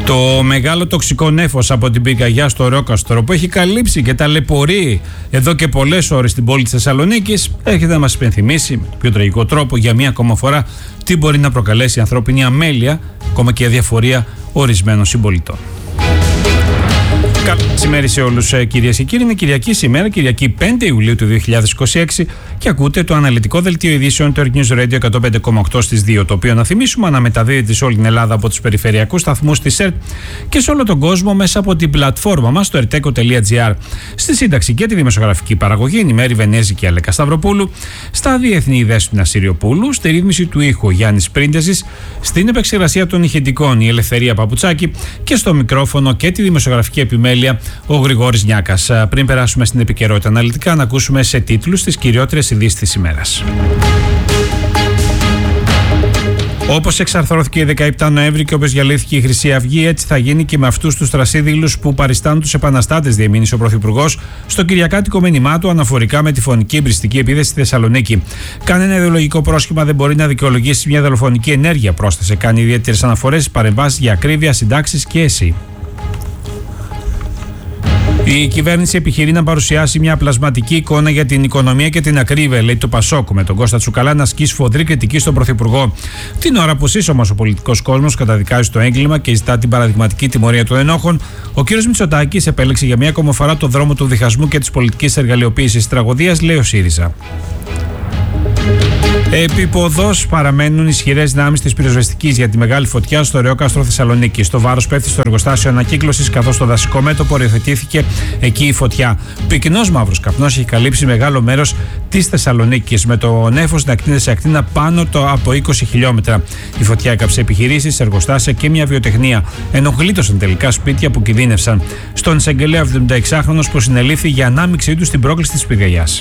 Το μεγάλο τοξικό νέφος από την πυρκαγιά στο Ρόκαστρο, που έχει καλύψει και ταλαιπωρεί εδώ και πολλές ώρες την πόλη της Θεσσαλονίκης, έρχεται να μας υπενθυμίσει με πιο τραγικό τρόπο για μία ακόμα φορά τι μπορεί να προκαλέσει η ανθρώπινη αμέλεια, ακόμα και η αδιαφορία ορισμένων συμπολιτών. Καλημέρα σε όλους, κυρίες και κύριοι. Είναι Κυριακή σήμερα, Κυριακή 5 Ιουλίου του 2026, και ακούτε το αναλυτικό δελτίο ειδήσεων του News Radio 105,8 στις 2, το οποίο, να θυμίσουμε, αναμεταδίδεται σε όλη την Ελλάδα από τους περιφερειακούς σταθμούς της ΕΡΤ και σε όλο τον κόσμο μέσα από την πλατφόρμα μας, το erteco.gr. Στη σύνταξη και τη δημοσιογραφική παραγωγή είναι η Μέρη Βενέζη και η Αλέκα Σταυροπούλου, στα διεθνή Δέσποινα Συριοπούλου, στη ρύθμιση του ήχου Γιάννης Πρίντεζης, στην επεξεργασία των ηχητικών η Ελευθερία Παπουτσάκη και στο μικρόφωνο και τη δημοσιογραφική επιμέλεια ο Γρηγόρης Νιάκας. Πριν περάσουμε στην επικαιρότητα αναλυτικά, να ακούσουμε σε τίτλους τις κυριότερες ειδήσεις της ημέρας. Όπως εξαρθρώθηκε η 17 Νοέμβρη και όπως διαλύθηκε η Χρυσή Αυγή, έτσι θα γίνει και με αυτούς τους τρασίδηλους που παριστάνουν τους επαναστάτες, διεμήνυσε ο Πρωθυπουργός στο κυριακάτικο μήνυμά του αναφορικά με τη φωνική εμπριστική επίθεση στη Θεσσαλονίκη. Κανένα ιδεολογικό πρόσχημα δεν μπορεί να δικαιολογήσει μια δολοφονική ενέργεια, πρόσθεσε. Κάνει ιδιαίτερες αναφορές, παρεμβάσεις για ακρίβεια, συντάξεις και ΕΣΥ. Η κυβέρνηση επιχειρεί να παρουσιάσει μια πλασματική εικόνα για την οικονομία και την ακρίβεια, λέει το Πασόκ, με τον Κώστα Τσουκαλά να ασκεί σφοδρή κριτική στον Πρωθυπουργό. Την ώρα που σύσσωμος ο πολιτικός κόσμος καταδικάζει το έγκλημα και ζητά την παραδειγματική τιμωρία των ενόχων, ο κ. Μητσοτάκης επέλεξε για μια ακόμα φορά το δρόμο του διχασμού και της πολιτικής εργαλειοποίησης της τραγωδίας, λέει ο ΣΥΡΙΖΑ. Επίποδος παραμένουν ισχυρές δυνάμεις της πυροσβεστικής για τη μεγάλη φωτιά στο Ρεόκαστρο Θεσσαλονίκης. Το βάρος πέφτει στο εργοστάσιο ανακύκλωσης, καθώς στο δασικό μέτωπο οριοθετήθηκε εκεί η φωτιά. Πυκνός μαύρος καπνός έχει καλύψει μεγάλο μέρος της Θεσσαλονίκης, με το νέφος να εκτείνεται σε ακτίνα πάνω από 20 χιλιόμετρα. Η φωτιά έκαψε επιχειρήσεις, εργοστάσια και μια βιοτεχνία, ενώ γλίτωσαν τελικά σπίτια που κινδύνευσαν. Στον εισαγγελέα 76χρονος που συνελήφθη για ανάμειξή του στην πρόκληση της πυρκαγιάς.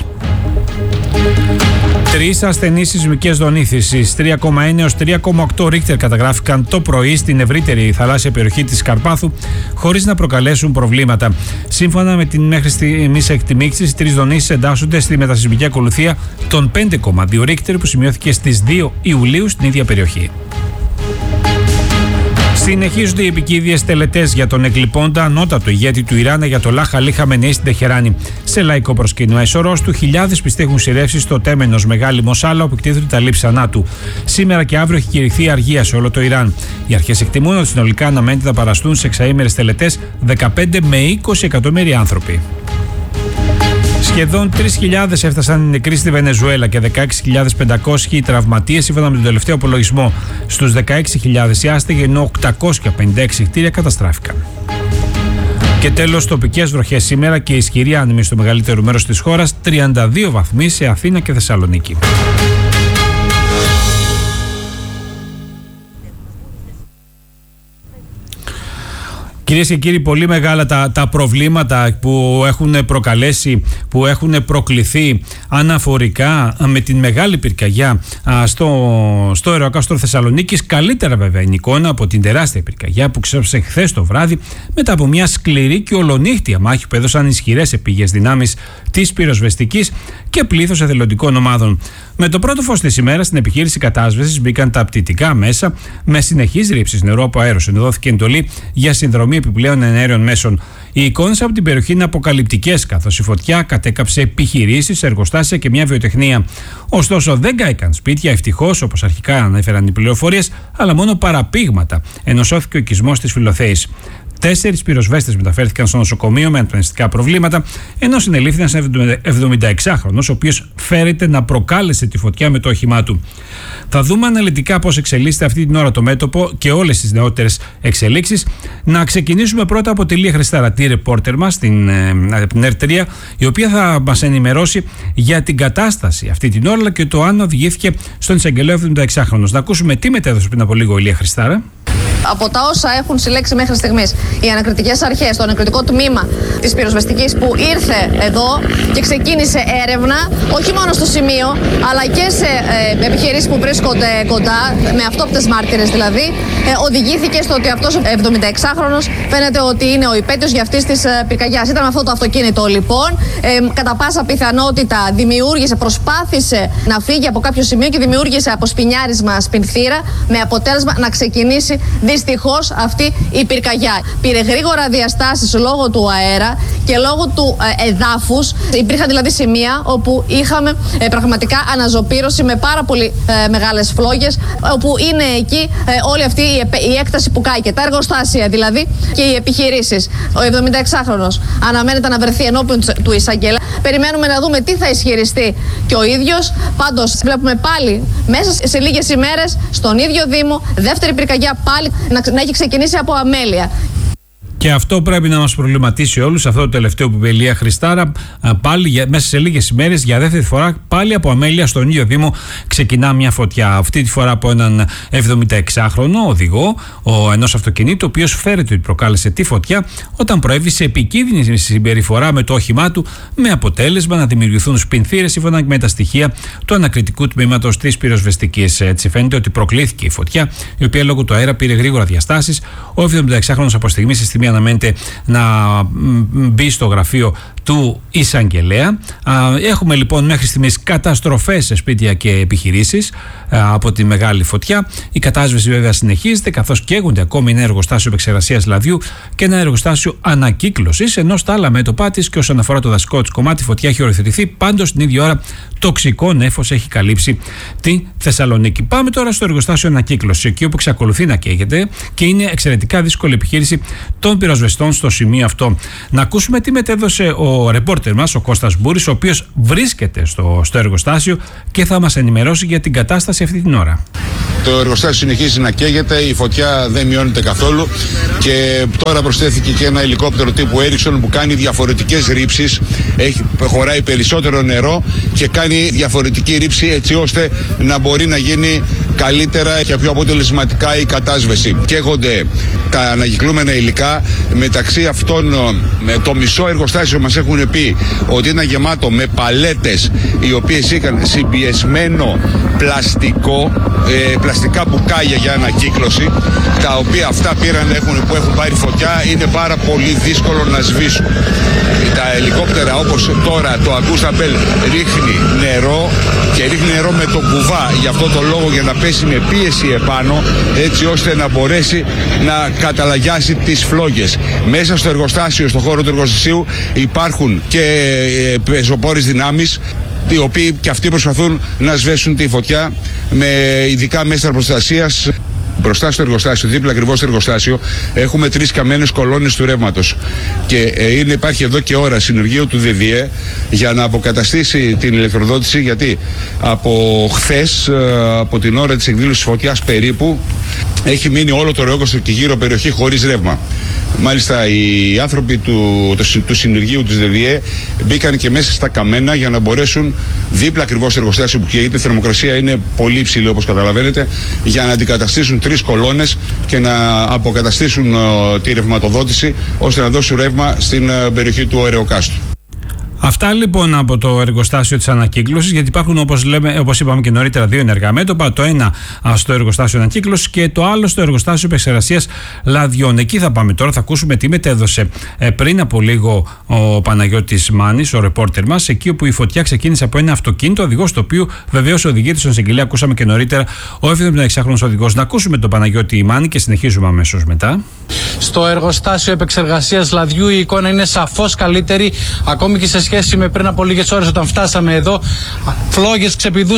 3 ασθενείς σεισμικές δονήθησης 3,1 έως 3,8 Ρίχτερ καταγράφηκαν το πρωί στην ευρύτερη θαλάσσια περιοχή της Καρπάθου, χωρίς να προκαλέσουν προβλήματα. Σύμφωνα με την μέχρι στιγμής εκτιμήσεις, οι 3 δονήσεις εντάσσονται στη μετασεισμική ακολουθία των 5,2 Ρίχτερ που σημειώθηκε στις 2 Ιουλίου στην ίδια περιοχή. Συνεχίζονται οι επικίδιες τελετές για τον εκλειπώντα ανώτατο ηγέτη του Ιράν Αγιατολάχ Αλί Χαμενεή στην Τεχεράνη. Σε λαϊκό προσκύνημα εσωρός του, χιλιάδες πιστοί σειρεύσει στο τέμενος Μεγάλη Μοσάλα, όπου εκτίθεται τα λείψη θανάτου. Σήμερα και αύριο έχει κηρυχθεί αργία σε όλο το Ιράν. Οι αρχές εκτιμούν ότι συνολικά αναμένεται να παραστούν σε εξαήμερες τελετές 15 με 20 εκατομμύρια άνθρωποι. Σχεδόν 3.000 έφτασαν οι νεκροί στη Βενεζουέλα και 16.500 οι τραυματίες, σύμφωνα με τον τελευταίο απολογισμό. Στους 16.000 οι άστεγοι, ενώ 856 κτίρια καταστράφηκαν. Και τέλος, τοπικές βροχές σήμερα και ισχυρή άνεμη στο μεγαλύτερο μέρος της χώρας, 32 βαθμοί σε Αθήνα και Θεσσαλονίκη. Κυρίες και κύριοι, πολύ μεγάλα τα προβλήματα που έχουν προκαλέσει, που έχουν προκληθεί αναφορικά με την μεγάλη πυρκαγιά στο Αεροκάστρο Θεσσαλονίκης. Καλύτερα βέβαια είναι η εικόνα από την τεράστια πυρκαγιά που ξέσπασε χθες το βράδυ, μετά από μια σκληρή και ολονύχτια μάχη που έδωσαν ισχυρές επίγειες δυνάμεις της πυροσβεστικής και πλήθος εθελοντικών ομάδων. Με το πρώτο φως της ημέρας στην επιχείρηση κατάσβεσης μπήκαν τα πτυτικά μέσα με συνεχείς ρήψεις νερού από αέρος. Δόθηκε εντολή για συνδρομή επιπλέον εναέριων μέσων. Οι εικόνες από την περιοχή είναι αποκαλυπτικές, καθώς η φωτιά κατέκαψε επιχειρήσεις, εργοστάσια και μια βιοτεχνία. Ωστόσο, δεν κάηκαν σπίτια, ευτυχώς, όπως αρχικά ανέφεραν οι πληροφορίες, αλλά μόνο παραπήγματα, ενώ σώθηκε ο οικισμός της Φιλοθέης. 4 πυροσβέστες μεταφέρθηκαν στο νοσοκομείο με αναπνευστικά προβλήματα, ενώ συνελήφθη ένας 76χρονος, ο οποίος φέρεται να προκάλεσε τη φωτιά με το όχημά του. Θα δούμε αναλυτικά πώς εξελίσσεται αυτή την ώρα το μέτωπο και όλες τις νεότερες εξελίξεις. Να ξεκινήσουμε πρώτα από τη Λία Χριστάρα, τη ρεπόρτερ μας, την ΕΡΤ3, η οποία θα μας ενημερώσει για την κατάσταση αυτή την ώρα και το αν οδηγήθηκε στον εισαγγελέα 76χρονος. Να ακούσουμε τι μετέδωσε πριν από λίγο η Λία Χριστάρα. Από τα όσα έχουν συλλέξει μέχρι στιγμής οι ανακριτικές αρχές, το ανακριτικό τμήμα της πυροσβεστικής που ήρθε εδώ και ξεκίνησε έρευνα, όχι μόνο στο σημείο, αλλά και σε επιχειρήσεις που βρίσκονται κοντά, με αυτόπτες μάρτυρες δηλαδή, οδηγήθηκε στο ότι αυτός ο 76χρονος φαίνεται ότι είναι ο υπέτειος για αυτής της πυρκαγιάς. Ήταν αυτό το αυτοκίνητο λοιπόν, κατά πάσα πιθανότητα προσπάθησε να φύγει από κάποιο σημείο και δημιούργησε από σπινιάρισμα σπινθήρα, με αποτέλεσμα να ξεκινήσει Δυστυχώς αυτή η πυρκαγιά πήρε γρήγορα διαστάσεις λόγω του αέρα και λόγω του εδάφους. Υπήρχαν δηλαδή σημεία όπου είχαμε πραγματικά αναζωπήρωση με πάρα πολύ μεγάλες φλόγες, όπου είναι εκεί όλη αυτή η έκταση που κάηκε. Τα εργοστάσια δηλαδή και οι επιχειρήσεις. Ο 76χρονος αναμένεται να βρεθεί ενώπιον του εισαγγελέα. Περιμένουμε να δούμε τι θα ισχυριστεί και ο ίδιος. Πάντως βλέπουμε πάλι μέσα σε λίγες ημέρες στον ίδιο Δήμο δεύτερη πυρκαγιά πάλι να έχει ξεκινήσει από αμέλεια. Και αυτό πρέπει να μας προβληματίσει όλους. Αυτό το τελευταίο που είπε η Ηλία Χριστάρα, πάλι μέσα σε λίγες ημέρες για δεύτερη φορά πάλι από αμέλεια στον ίδιο Δήμο ξεκινά μια φωτιά. Αυτή τη φορά από έναν 76χρονο οδηγό ενός αυτοκινήτου, ο οποίος φέρεται ότι προκάλεσε τη φωτιά όταν προέβη σε επικίνδυνη συμπεριφορά με το όχημά του, με αποτέλεσμα να δημιουργηθούν σπινθήρες σύμφωνα με τα στοιχεία του ανακριτικού τμήματος της πυροσβεστικής. Έτσι φαίνεται ότι προκλήθηκε η φωτιά, η οποία λόγω του αέρα πήρε γρήγορα διαστάσεις. Ο 76χρονος από στιγμή σε στιγμή αναμένεται να μπει στο γραφείο του εισαγγελέα. Έχουμε λοιπόν μέχρι στιγμής καταστροφές σε σπίτια και επιχειρήσεις από τη μεγάλη φωτιά. Η κατάσβεση βέβαια συνεχίζεται, καθώς καίγονται ακόμη ένα εργοστάσιο επεξεργασίας λαδιού και ένα εργοστάσιο ανακύκλωσης, ενώ στα άλλα μέτωπά της και όσον αφορά το δασικό της κομμάτι, η φωτιά έχει οριοθετηθεί. Πάντως την ίδια ώρα τοξικό νέφος έχει καλύψει τη Θεσσαλονίκη. Πάμε τώρα στο εργοστάσιο ανακύκλωσης, εκεί όπου εξακολουθεί να καίγεται και είναι εξαιρετικά δύσκολη επιχείρηση των πυροσβεστών στο σημείο αυτό. Να ακούσουμε τι μετέδωσε ο ρεπόρτερ μας, ο Κώστας Μπούρης, ο οποίος βρίσκεται στο εργοστάσιο και θα μας ενημερώσει για την κατάσταση αυτή την ώρα. Το εργοστάσιο συνεχίζει να καίγεται, η φωτιά δεν μειώνεται καθόλου και τώρα προσθέθηκε και ένα ελικόπτερο τύπου Ericsson που κάνει διαφορετικές ρήψεις. Χωράει περισσότερο νερό και κάνει διαφορετική ρήψη έτσι ώστε να μπορεί να γίνει καλύτερα και πιο αποτελεσματικά η κατάσβεση. Καίγονται τα ανακυκλούμενα υλικά. Μεταξύ αυτών, το μισό εργοστάσιο μας έχουν πει ότι είναι γεμάτο με παλέτες οι οποίες είχαν συμπιεσμένο πλαστικά μπουκάλια για ανακύκλωση, τα οποία αυτά που έχουν πάρει φωτιά, είναι πάρα πολύ δύσκολο να σβήσουν. Τα ελικόπτερα, όπως τώρα το Augusta Bell, ρίχνει νερό και ρίχνει νερό με τον κουβά, για αυτό το λόγο, για να πέσει με πίεση επάνω, έτσι ώστε να μπορέσει να καταλαγιάσει τις φλόγες. Μέσα στο εργοστάσιο, στο χώρο του εργοστασίου, υπάρχουν και πεζοπόρες δυνάμεις, οι οποίοι και αυτοί προσπαθούν να σβέσουν τη φωτιά με ειδικά μέσα προστασίας. Μπροστά στο εργοστάσιο, δίπλα ακριβώς στο εργοστάσιο, έχουμε 3 καμένες κολόνες του ρεύματος. Και υπάρχει εδώ και ώρα συνεργείο του ΔΔΕ για να αποκαταστήσει την ηλεκτροδότηση, γιατί από χθες, από την ώρα της εκδήλωσης φωτιάς περίπου, έχει μείνει όλο το εργοστάσιο και γύρω περιοχή χωρίς ρεύμα. Μάλιστα, οι άνθρωποι του συνεργείου της ΔΔΕ μπήκαν και μέσα στα καμένα για να μπορέσουν, δίπλα ακριβώς στο εργοστάσιο που καίγεται, η θερμοκρασία είναι πολύ υψηλή όπως καταλαβαίνετε, για να αντικαταστήσουν 3 κολόνες και να αποκαταστήσουν τη ρευματοδότηση, ώστε να δώσουν ρεύμα στην περιοχή του Ωρεοκάστου. Αυτά λοιπόν από το εργοστάσιο της ανακύκλωσης, γιατί υπάρχουν, όπως είπαμε και νωρίτερα, 2 ενεργά μέτωπα. Το ένα στο εργοστάσιο ανακύκλωσης και το άλλο στο εργοστάσιο επεξεργασίας λαδιών. Εκεί θα πάμε τώρα, θα ακούσουμε τι μετέδωσε πριν από λίγο ο Παναγιώτης Μάνης, ο ρεπόρτερ μας, εκεί όπου η φωτιά ξεκίνησε από ένα αυτοκίνητο, οδηγός το οποίο βεβαίως οδηγείται στον εισαγγελέα. Ακούσαμε και νωρίτερα ο 76χρονος οδηγός. Να ακούσουμε τον Παναγιώτη Μάνη και συνεχίζουμε αμέσως μετά. Στο εργοστάσιο επεξεργασίας λαδιού η εικόνα είναι σαφώς καλύτερη, ακόμη και σε σχέση με πριν από λίγες ώρες όταν φτάσαμε εδώ. Φλόγες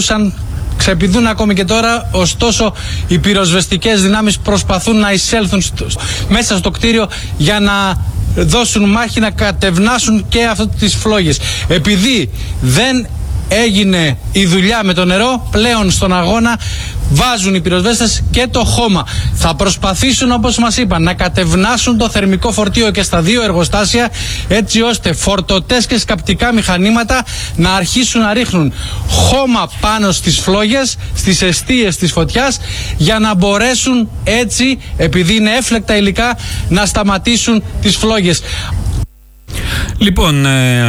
ξεπηδούν ακόμη και τώρα, ωστόσο οι πυροσβεστικές δυνάμεις προσπαθούν να εισέλθουν μέσα στο κτίριο για να δώσουν μάχη, να κατευνάσουν και αυτές τις φλόγες. Επειδή δεν έγινε η δουλειά με το νερό, πλέον στον αγώνα βάζουν οι πυροσβέστες και το χώμα. Θα προσπαθήσουν, όπως μας είπαν, να κατευνάσουν το θερμικό φορτίο και στα 2 εργοστάσια, έτσι ώστε φορτωτές και σκαπτικά μηχανήματα να αρχίσουν να ρίχνουν χώμα πάνω στις φλόγες, στις εστίες της φωτιάς, για να μπορέσουν έτσι, επειδή είναι έφλεκτα υλικά, να σταματήσουν τις φλόγες. Λοιπόν,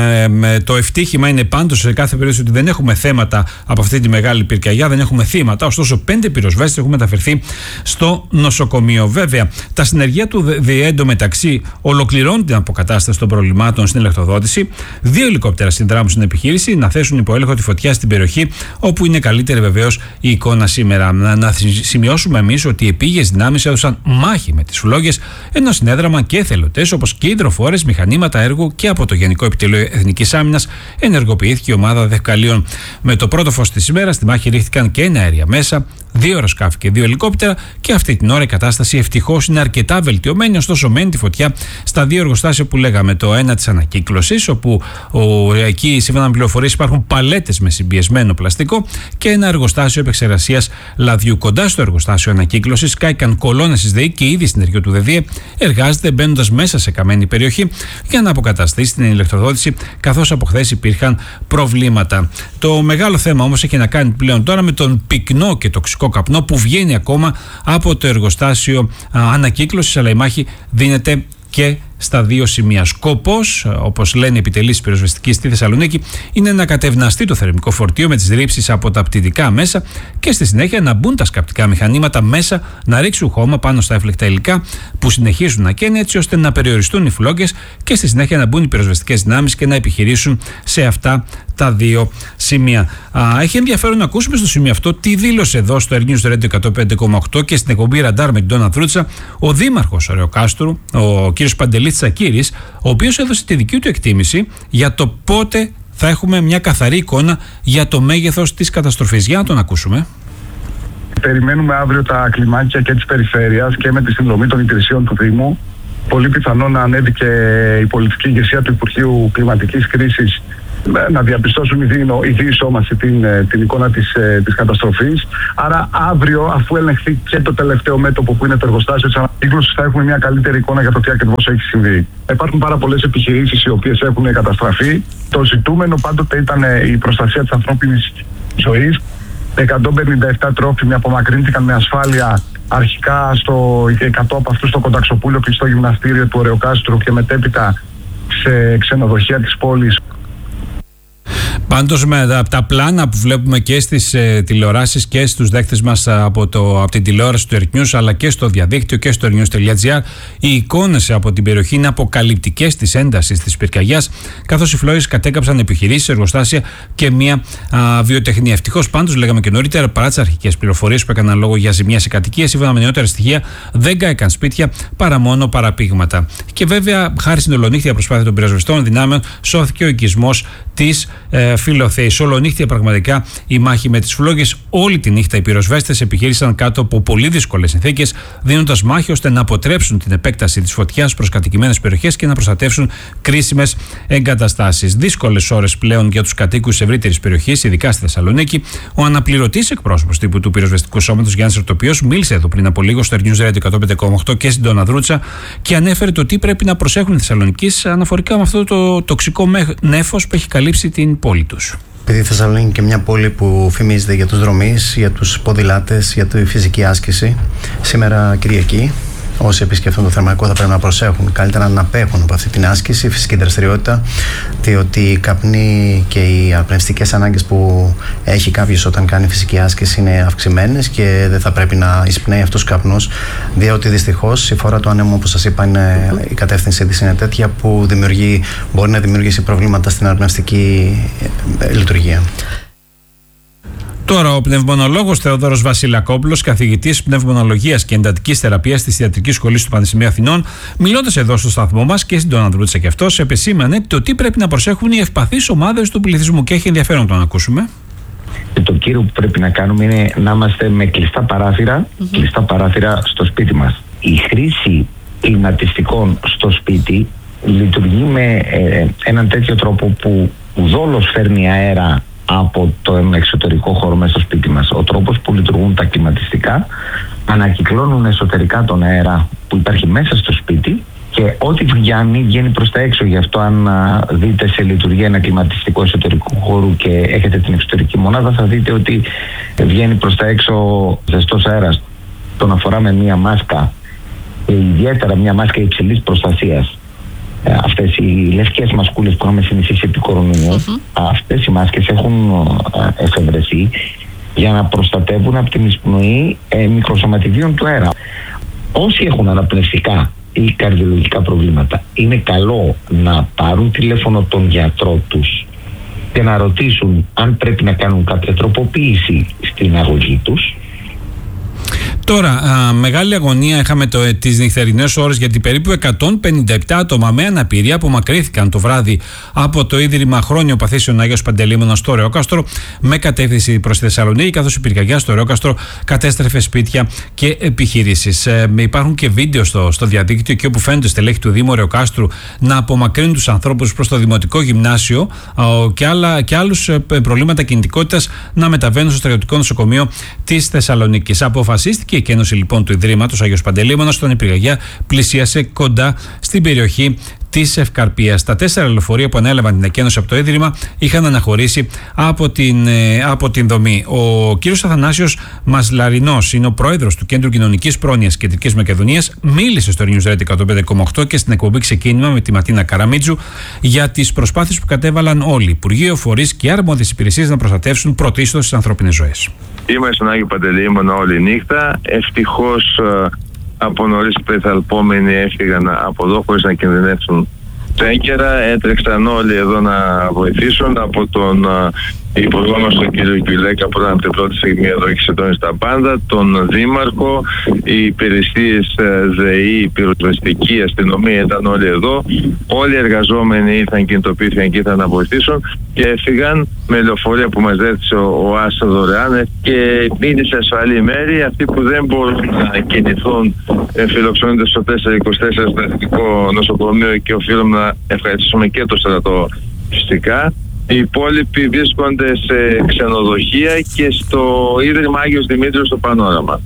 το ευτύχημα είναι πάντως σε κάθε περίπτωση ότι δεν έχουμε θέματα από αυτή τη μεγάλη πυρκαγιά, δεν έχουμε θύματα. Ωστόσο, 5 πυροσβέστες έχουν μεταφερθεί στο νοσοκομείο. Βέβαια, τα συνεργεία του ΔΕΕ εντωμεταξύ ολοκληρώνουν την αποκατάσταση των προβλημάτων στην ηλεκτροδότηση. 2 ελικόπτερα συνδράμουν στην επιχείρηση να θέσουν υπό έλεγχο τη φωτιά στην περιοχή, όπου είναι καλύτερη βεβαίως η εικόνα σήμερα. Να σημειώσουμε εμείς ότι οι επίγειες δυνάμεις έδωσαν μάχη με τις φλόγες, ενώ συνέδραμαν και εθελοντές όπως και υδροφόρες, μηχανήματα έργου και από το Γενικό Επιτελείο Εθνικής Άμυνας ενεργοποιήθηκε η ομάδα δευκαλίων. Με το πρώτο φως της ημέρας στη μάχη ρίχτηκαν και 9 αέρια μέσα, 2 αεροσκάφη και 2 ελικόπτερα, και αυτή την ώρα η κατάσταση ευτυχώς είναι αρκετά βελτιωμένη. Ωστόσο, μένει τη φωτιά στα 2 εργοστάσια που λέγαμε. Το ένα της ανακύκλωσης, όπου εκεί σύμφωνα με πληροφορίες υπάρχουν παλέτες με συμπιεσμένο πλαστικό, και ένα εργοστάσιο επεξεργασίας λαδιού. Κοντά στο εργοστάσιο ανακύκλωσης κάηκαν κολόνες της ΔΕΗ και ήδη συνεργείο του ΔΕΔΙΕ εργάζεται μπαίνοντας μέσα σε καμένη περιοχή για να αποκαταστήσει την ηλεκτροδότηση, καθώς από χθες υπήρχαν προβλήματα. Το μεγάλο θέμα όμως έχει να κάνει πλέον τώρα με τον πυκνό και τοξικό καπνό που βγαίνει ακόμα από το εργοστάσιο ανακύκλωσης, αλλά η μάχη δίνεται και στα 2 σημεία. Σκοπός, όπως λένε οι επιτελείς πυροσβεστικής στη Θεσσαλονίκη, είναι να κατευναστεί το θερμικό φορτίο με τις ρήψεις από τα πτυτικά μέσα και στη συνέχεια να μπουν τα σκαπτικά μηχανήματα μέσα, να ρίξουν χώμα πάνω στα έφλεκτα υλικά που συνεχίζουν να καίνε, έτσι ώστε να περιοριστούν οι φλόγες, και στη συνέχεια να μπουν οι πυροσβεστικές δυνάμεις και να επιχειρήσουν σε αυτά τα 2 σημεία. Έχει ενδιαφέρον να ακούσουμε στο σημείο αυτό τι δήλωσε εδώ στο News Radio 105,8 και στην εκπομπή Ραντάρ με την Ντόνα Δρούτσα ο δήμαρχος Ρεοκάστρου, ο κ. Παντελής Τσακύρης, ο οποίος έδωσε τη δική του εκτίμηση για το πότε θα έχουμε μια καθαρή εικόνα για το μέγεθος της καταστροφής. Για να τον ακούσουμε. Περιμένουμε αύριο τα κλιμάκια και της περιφέρειας και με τη συνδρομή των υπηρεσιών του Δήμου. Πολύ πιθανό να ανέβει και η πολιτική ηγεσία του Υπουργείου Κλιματικής Κρίσης να διαπιστώσουν η διεισόμαση την εικόνα της καταστροφής. Άρα αύριο, αφού ελεγχθεί και το τελευταίο μέτωπο που είναι το εργοστάσιο της ανακύκλωσης, θα έχουμε μια καλύτερη εικόνα για το τι ακριβώς έχει συμβεί. Υπάρχουν πάρα πολλές επιχειρήσεις οι οποίες έχουν καταστραφεί. Το ζητούμενο πάντοτε ήταν η προστασία της ανθρώπινης ζωής. 157 τρόφιμοι απομακρύνθηκαν με ασφάλεια, αρχικά 100 από αυτούς στο Κονταξοπούλιο, κλειστό γυμναστήριο του Ρεοκάστρου, και μετέπειτα σε ξενοδοχεία της πόλης. Πάντως, με τα πλάνα που βλέπουμε και στις τηλεοράσεις και στους δέκτες μας από την τηλεόραση του Earth News, αλλά και στο διαδίκτυο και στο earthnews.gr, οι εικόνες από την περιοχή είναι αποκαλυπτικές της έντασης της πυρκαγιάς, καθώς οι φλόγες κατέκαψαν επιχειρήσεις, εργοστάσια και μια βιοτεχνία. Ευτυχώς, πάντως, λέγαμε και νωρίτερα, παρά τις αρχικές πληροφορίες που έκαναν λόγο για ζημία σε κατοικίες, σύμφωνα με νεότερα στοιχεία, δεν κάηκαν σπίτια παρά μόνο παραπήγματα. Και βέβαια, χάρη στην ολονύχτια προσπάθεια των πυροσβεστών δυνάμεων, σώθηκε ο οικισμός της Φιλοθέης. Ολονύχτια πραγματικά η μάχη με τις φλόγες. Όλη τη νύχτα οι πυροσβέστες επιχείρησαν κάτω από πολύ δύσκολες συνθήκες, δίνοντας μάχη ώστε να αποτρέψουν την επέκταση της φωτιάς προς κατοικημένες περιοχές και να προστατεύσουν κρίσιμες εγκαταστάσεις. Δύσκολες ώρες πλέον για τους κατοίκους της ευρύτερης περιοχής, ειδικά στη Θεσσαλονίκη. Ο αναπληρωτής εκπρόσωπος τύπου του πυροσβεστικού σώματος, Γιάννης Ερτοπιός, μίλησε εδώ πριν από λίγο στο News Radio 105,8 και στην Ντόνα Δρούτσα και ανέφερε το τι πρέπει να προσέχουν οι Θεσσαλονικείς αναφορικά με αυτό το τοξικό νέφος που έχει καλύψει την πόλη τους. Επειδή η Θεσσαλονίκη είναι και μια πόλη που φημίζεται για τους δρομείς, για τους ποδηλάτες, για τη φυσική άσκηση, σήμερα Κυριακή, όσοι επισκεφτούν το θερμαϊκό θα πρέπει να προσέχουν καλύτερα να απέχουν από αυτή την άσκηση, φυσική δραστηριότητα, διότι οι καπνοί και οι απνευστικές ανάγκες που έχει κάποιος όταν κάνει φυσική άσκηση είναι αυξημένες και δεν θα πρέπει να εισπνέει αυτούς τους καπνούς, διότι δυστυχώς η φορά του ανέμου, όπως σας είπα, η κατεύθυνση της είναι τέτοια που μπορεί να δημιουργήσει προβλήματα στην αναπνευστική λειτουργία. Τώρα, ο πνευμονολόγος Θεόδωρος Βασιλακόπουλος, καθηγητής πνευμονολογίας και εντατικής θεραπείας της Ιατρικής Σχολής του Πανεπιστημίου Αθηνών, μιλώντας εδώ στο σταθμό μας και στην Ντόνα Δρούτσα και αυτός, επεσήμανε το τι πρέπει να προσέχουν οι ευπαθείς ομάδες του πληθυσμού και έχει ενδιαφέρον να τον ακούσουμε. Το κύριο που πρέπει να κάνουμε είναι να είμαστε με κλειστά παράθυρα στο σπίτι μας. Η χρήση κλιματιστικών στο σπίτι λειτουργεί με έναν τέτοιο τρόπο που ουδόλως φέρνει αέρα από τον εξωτερικό χώρο μέσα στο σπίτι μας. Ο τρόπος που λειτουργούν τα κλιματιστικά ανακυκλώνουν εσωτερικά τον αέρα που υπάρχει μέσα στο σπίτι και ό,τι βγαίνει προς τα έξω. Γι' αυτό αν δείτε σε λειτουργία ένα κλιματιστικό εσωτερικού χώρου και έχετε την εξωτερική μονάδα, θα δείτε ότι βγαίνει προς τα έξω ζεστός αέρας. Τον αφοράμε μία μάσκα, ιδιαίτερα μία μάσκα υψηλής προστασίας. αυτές οι λευκές μασκούλες που είχαμε συνηθίσει επί κορονοϊού. Αυτές οι μάσκες έχουν εφευρεθεί για να προστατεύουν από την εισπνοή μικροσωματιδίων του αέρα. Όσοι έχουν αναπνευστικά ή καρδιολογικά προβλήματα, είναι καλό να πάρουν τηλέφωνο τον γιατρό τους και να ρωτήσουν αν πρέπει να κάνουν κάποια τροποποίηση στην αγωγή τους. Τώρα, μεγάλη αγωνία είχαμε τις νυχτερινές ώρες, γιατί περίπου 157 άτομα με αναπηρία απομακρύνθηκαν το βράδυ από το Ίδρυμα Χρόνιο Παθήσεων Άγιος Παντελεήμωνας στο Ρεόκαστρο με κατεύθυνση προς τη Θεσσαλονίκη, καθώς η πυρκαγιά στο Ρεόκαστρο κατέστρεφε σπίτια και επιχειρήσεις. Υπάρχουν και βίντεο στο διαδίκτυο εκεί όπου φαίνονται στελέχη του Δήμου Ρεοκάστρου να απομακρύνουν τους ανθρώπους προς το Δημοτικό Γυμνάσιο και άλλους προβλήματα κινητικότητας να μεταβαίνουν στο Στρατιωτικό Νοσοκομείο της Θεσσαλονίκης. Αποφασίστηκε η εκένωση λοιπόν του Ιδρύματος Άγιος Παντελεήμωνας, όταν η πυρκαγιά πλησίασε κοντά στην περιοχή της Ευκαρπίας. Τα 4 λεωφορεία που ανέλαβαν την εκένωση από το Ίδρυμα είχαν αναχωρήσει από την δομή. Ο κύριος Αθανάσιος Μασλαρινός είναι ο πρόεδρος του Κέντρου Κοινωνικής Πρόνοιας Κεντρικής Μακεδονίας. Μίλησε στο News Radio 105,8 και στην εκπομπή Ξεκίνημα με τη Ματίνα Καραμίτζου για τις προσπάθειες που κατέβαλαν όλοι, Υπουργείο, φορείς και άρμοδιες υπηρεσίες, να προστατεύσουν πρωτίστως τις ανθρώπινες ζωές. Είμαστε στον Άγιο Παντελεήμωνα όλη νύχτα. Ευτυχώς από νωρίς οι περιθαλπόμενοι έφυγαν από εδώ χωρίς να κινδυνεύσουν τέγκαιρα. Έτρεξαν όλοι εδώ να βοηθήσουν, από τον Υπουργό μας τον κύριο Κιλέκα που ήταν από την πρώτη στιγμή εδώ και συντόνισε τα πάντα, τον Δήμαρχο, οι υπηρεσίες ΔΕΗ, πυροσβεστική, αστυνομία ήταν όλοι εδώ. Όλοι οι εργαζόμενοι ήρθαν, κινητοποιήθηκαν και ήρθαν να βοηθήσουν και έφυγαν με λεωφορεία που μας ζήτησε ο ΆΣΑ δωρεάν και είναι σε ασφαλή μέρη. Αυτοί που δεν μπορούν να κινηθούν φιλοξενούνται στο 424 στο Εθνικό Νοσοκομείο και οφείλουμε να ευχαριστήσουμε και το στρατό φυσικά. Οι υπόλοιποι βρίσκονται σε ξενοδοχεία και στο Ίδρυμα Άγιος Δημήτριος στο Πανόραμα.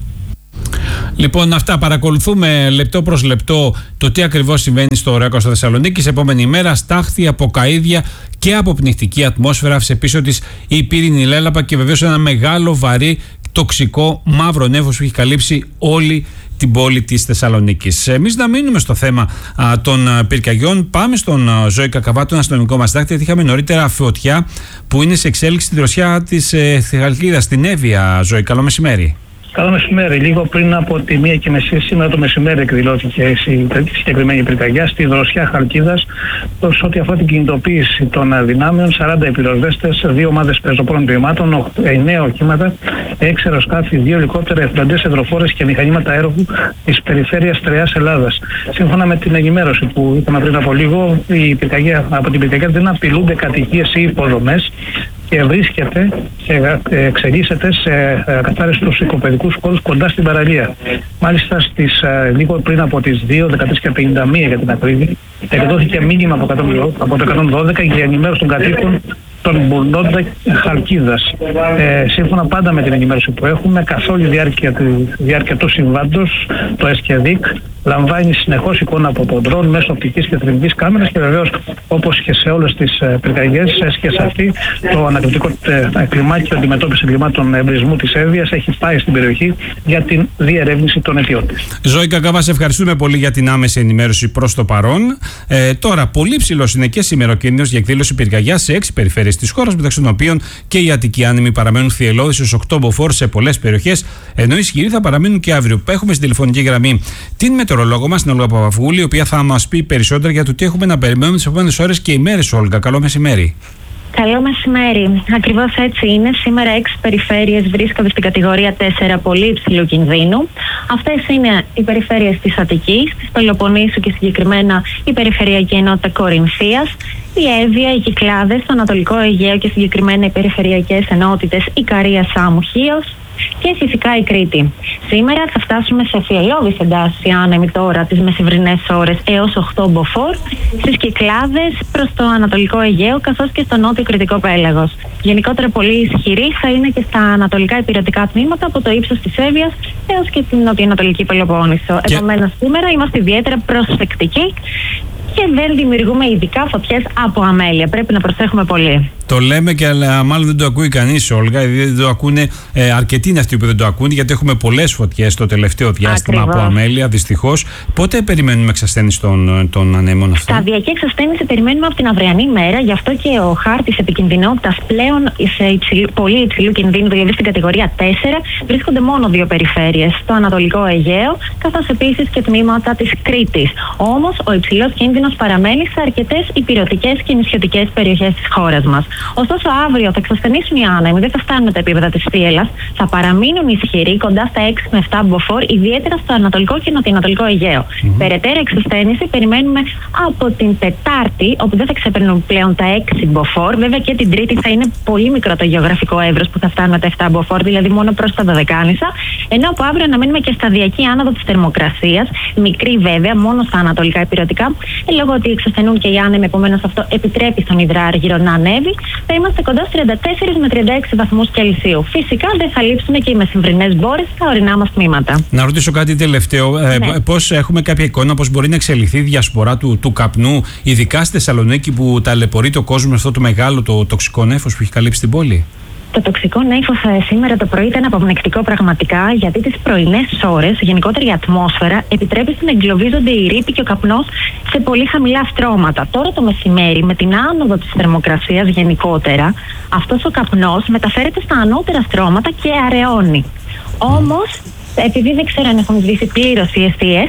Λοιπόν, αυτά παρακολουθούμε λεπτό προς λεπτό το τι ακριβώς συμβαίνει στο Ρεόκαστρο Θεσσαλονίκης. Επόμενη μέρα στάχτη από καΐδια και από πνιχτική ατμόσφαιρα, άφησε πίσω της η πύρινη λέλαπα και βεβαίως ένα μεγάλο, βαρύ, τοξικό μαύρο νέφος που έχει καλύψει όλη την πόλη της Θεσσαλονίκης. Εμείς να μείνουμε στο θέμα των πυρκαγιών. Πάμε στον Ζώη Κακαβά, τον αστυνομικό μας συντάκτη, γιατί είχαμε νωρίτερα φωτιά που είναι σε εξέλιξη στη δροσιά της Χαλκίδας, στην Εύβοια. Ζώη, καλό μεσημέρι. Καλό μεσημέρι. Λίγο πριν από τη 1:30 σήμερα το μεσημέρι εκδηλώθηκε η συγκεκριμένη πυρκαγιά στη δροσιά Χαλκίδας. Σε ό,τι αφορά την κινητοποίηση των δυνάμεων, 40 επιρροσβέστες, 2 ομάδες πεζοπόρων τμήματων, 9 οχήματα, 6 αεροσκάφη, 2 ελικόπτερα, 72 υδροφόρες και μηχανήματα έργου της περιφέρειας Τρεάς Ελλάδας. Σύμφωνα με την ενημέρωση που είπαμε πριν από λίγο, από την πυρκαγιά δεν απειλούνται κατοικίες ή υποδομές και βρίσκεται και εξελίσσεται σε ακαθάριστους οικοπαιδικούς χώρους κοντά στην παραλία. Μάλιστα λίγο πριν από τις 2:13:51 για την ακρίβεια, εκδόθηκε μήνυμα από το 112 για ενημέρωση των κατοίκων των Μπουρνόντα Χαλκίδας. Σύμφωνα πάντα με την ενημέρωση που έχουμε, καθ' όλη διάρκεια του συμβάντος, το ΕΣΚΕΔΙΚ λαμβάνει συνεχώς εικόνα από τον ντρόν μέσω οπτικής και θερμικής κάμερας και βεβαίως, όπως και σε όλες τις πυρκαγιές, έσχες αυτή το ανακριτικό κλιμάκιο αντιμετώπιση εγκλημάτων εμπρισμού της Εύβοιας έχει πάει στην περιοχή για την διερεύνηση των αιτιών της. Ζώη Κακαβά, σε ευχαριστούμε πολύ για την άμεση ενημέρωση προς το παρόν. Τώρα, πολύ ψηλός είναι και σήμερα ο κίνδυνος για εκδήλωση πυρκαγιά σε 6 περιφέρειες της χώρας, μεταξύ των οποίων και οι Αττικοί άνεμοι παραμένουν θυελλώδεις στους 8 μποφόρ σε πολλές περιοχές, ενώ οι ισχυροί θα παραμείνουν και αύριο. Έχουμε στην τηλεφωνική γραμμή την μετεωρολόγο μας, την Όλγα Παπαβούλη, η οποία θα μας πει περισσότερα για το τι έχουμε να περιμένουμε τις επόμενες ώρες και ημέρες. Όλγα, καλό μεσημέρι. Καλό μεσημέρι. Ακριβώς έτσι είναι. Σήμερα 6 περιφέρειες βρίσκονται στην κατηγορία 4 πολύ υψηλού κινδύνου. Αυτές είναι οι περιφέρειες της Αττικής, της Πελοποννήσου και συγκεκριμένα η Περιφερειακή Ενότητα Κορινθίας, η Εύβοια, οι Κυκλάδες, το Ανατολικό Αιγαίο και συγκεκριμένα οι Περιφερειακές Ενότητες Ικαρία, Σάμου, Χίος και φυσικά η Κρήτη. Σήμερα θα φτάσουμε σε θυελλώδεις εντάσεις άνεμοι τώρα τις μεσημβρινές ώρες έως 8 μποφόρ στις Κυκλάδες προς το Ανατολικό Αιγαίο καθώς και στο νότιο Κρητικό Πέλαγος. Γενικότερα πολύ ισχυρή θα είναι και στα ανατολικά υπηρετικά τμήματα από το ύψος της Εύβοιας έως και την νοτιοανατολική Πελοπόννησο. Επομένως σήμερα είμαστε ιδιαίτερα προσεκτικοί και δεν δημιουργούμε ειδικά φωτιές από αμέλεια. Πρέπει να προσέχουμε πολύ. Το λέμε και αλλά μάλλον δεν το ακούει κανείς, Όλγα. Δεν το ακούνε, αρκετοί είναι αυτοί που δεν το ακούνε, γιατί έχουμε πολλές φωτιές το τελευταίο διάστημα. Ακριβώς. Από αμέλεια, δυστυχώς. Πότε περιμένουμε εξασθένιση των ανέμων αυτών? Σταδιακή εξασθένιση περιμένουμε από την αυριανή μέρα, γι' αυτό και ο χάρτης επικινδυνότητας πλέον σε πολύ υψηλού κινδύνου, δηλαδή στην κατηγορία 4, βρίσκονται μόνο 2 περιφέρειες, το Ανατολικό Αιγαίο, καθώς επίσης και τμήματα της Κρήτης. Όμως, ο υψηλός κίνδυνος παραμένει σε αρκετές υπηρετικές και νησιωτικές περιοχές της χώρας μας. Ωστόσο, αύριο θα εξασθενήσουν οι άνεμοι, δεν θα φτάνουν τα επίπεδα της θύελλας, θα παραμείνουν ισχυροί κοντά στα 6 με 7 μποφόρ, ιδιαίτερα στο Ανατολικό και Νοτιοανατολικό Αιγαίο. Περαιτέρω εξασθένηση περιμένουμε από την Τετάρτη, όπου δεν θα ξεπερνούν πλέον τα 6 μποφόρ. Βέβαια και την Τρίτη θα είναι πολύ μικρό το γεωγραφικό εύρος που θα φτάνουμε τα 7 μποφόρ, δηλαδή μόνο προς τα Δωδεκάνησα. Ενώ από αύριο αναμένουμε και σταδιακή άνοδο της θερμοκρασίας, μικρή βέβαια, μόνο στα ανατολικά υπηρετικά, λόγω ότι εξασθενούν και οι άνεμοι, επομένως αυτό επιτρέπει στον υδράργυρο να ανέβει. Θα είμαστε κοντά στους 34 με 36 βαθμούς Κελσίου. Φυσικά δεν θα λείψουν και οι μεσημβρινές μπόρες στα ορεινά μας τμήματα. Να ρωτήσω κάτι τελευταίο. Πώς έχουμε κάποια εικόνα πώς μπορεί να εξελιχθεί η διασπορά του καπνού, ειδικά στη Θεσσαλονίκη που ταλαιπωρεί το κόσμο με αυτό το μεγάλο το τοξικό νέφος που έχει καλύψει την πόλη? Το τοξικό νέφος σήμερα το πρωί ήταν απομονεκτικό πραγματικά, γιατί τις πρωινές ώρες, γενικότερα η ατμόσφαιρα επιτρέπει στην εγκλωβίζονται η ρήπη και ο καπνός σε πολύ χαμηλά στρώματα. Τώρα το μεσημέρι, με την άνοδο της θερμοκρασίας γενικότερα, αυτός ο καπνός μεταφέρεται στα ανώτερα στρώματα και αραιώνει. Όμως, επειδή δεν ξέρω αν έχουν σβήσει πλήρως οι εστίες,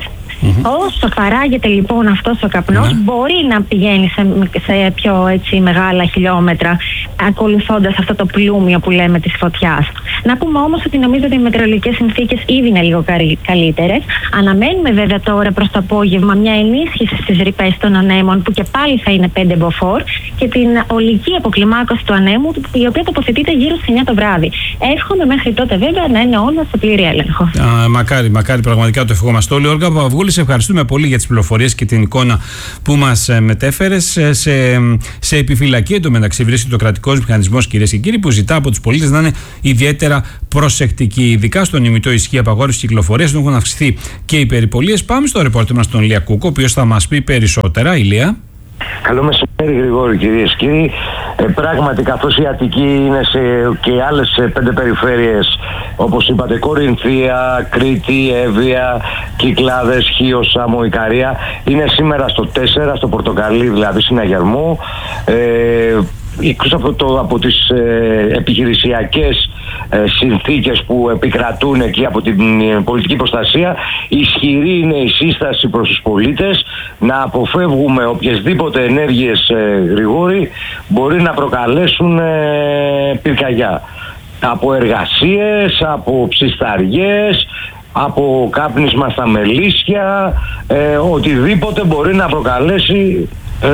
όσο παράγεται λοιπόν αυτός ο καπνός, μπορεί να πηγαίνει σε πιο μεγάλα χιλιόμετρα, ακολουθώντας αυτό το πλούμιο που λέμε της φωτιάς. Να πούμε όμως ότι νομίζω ότι οι μετεωρολογικές συνθήκες ήδη είναι λίγο καλύτερες. Αναμένουμε βέβαια τώρα προς το απόγευμα μια ενίσχυση στις ρηπές των ανέμων, που και πάλι θα είναι 5 μποφόρ, και την ολική αποκλιμάκωση του ανέμου, η οποία τοποθετείται γύρω στις 9 το βράδυ. Εύχομαι μέχρι τότε βέβαια να είναι όλα σε πλήρη έλεγχο. Μακάρι, πραγματικά το ευχόμαστε όλοι. Όλγα Παπαβούλη, σε ευχαριστούμε πολύ για τις πληροφορίες και την εικόνα που μας μετέφερες. Σε επιφυλακή εντωμεταξύ βρίσκεται ο κρατικός μηχανισμός, κυρίες και κύριοι, που ζητά από τους πολίτες να είναι ιδιαίτερα προσεκτικοί. Ειδικά στον ημιτό ισχύ απαγόρευση κυκλοφορίας, έχουν αυξηθεί και οι περιπολίες. Πάμε στο ρεπόρτερ μας τον Ηλία Κούκο, ο οποίος θα μας πει περισσότερα. Ηλία. Καλό μεσημέρι, Γρηγόρη, κυρίες και κύριοι. Πράγματι, καθώς η Αττική είναι και άλλες 5 περιφέρειες, όπως είπατε, Κορινθία, Κρήτη, Εύβοια, Κυκλάδες, Χίος, Σάμο, Ικαρία, είναι σήμερα στο 4, στο Πορτοκαλί, δηλαδή Συναγερμού. Εκτός από τις επιχειρησιακές συνθήκες που επικρατούν εκεί από την πολιτική προστασία, ισχυρή είναι η σύσταση προς τους πολίτες να αποφεύγουμε οποιασδήποτε ενέργειες, Γρηγόρη, μπορεί να προκαλέσουν πυρκαγιά. Από εργασίες, από ψισταριές, από κάπνισμα στα μελίσια, οτιδήποτε μπορεί να προκαλέσει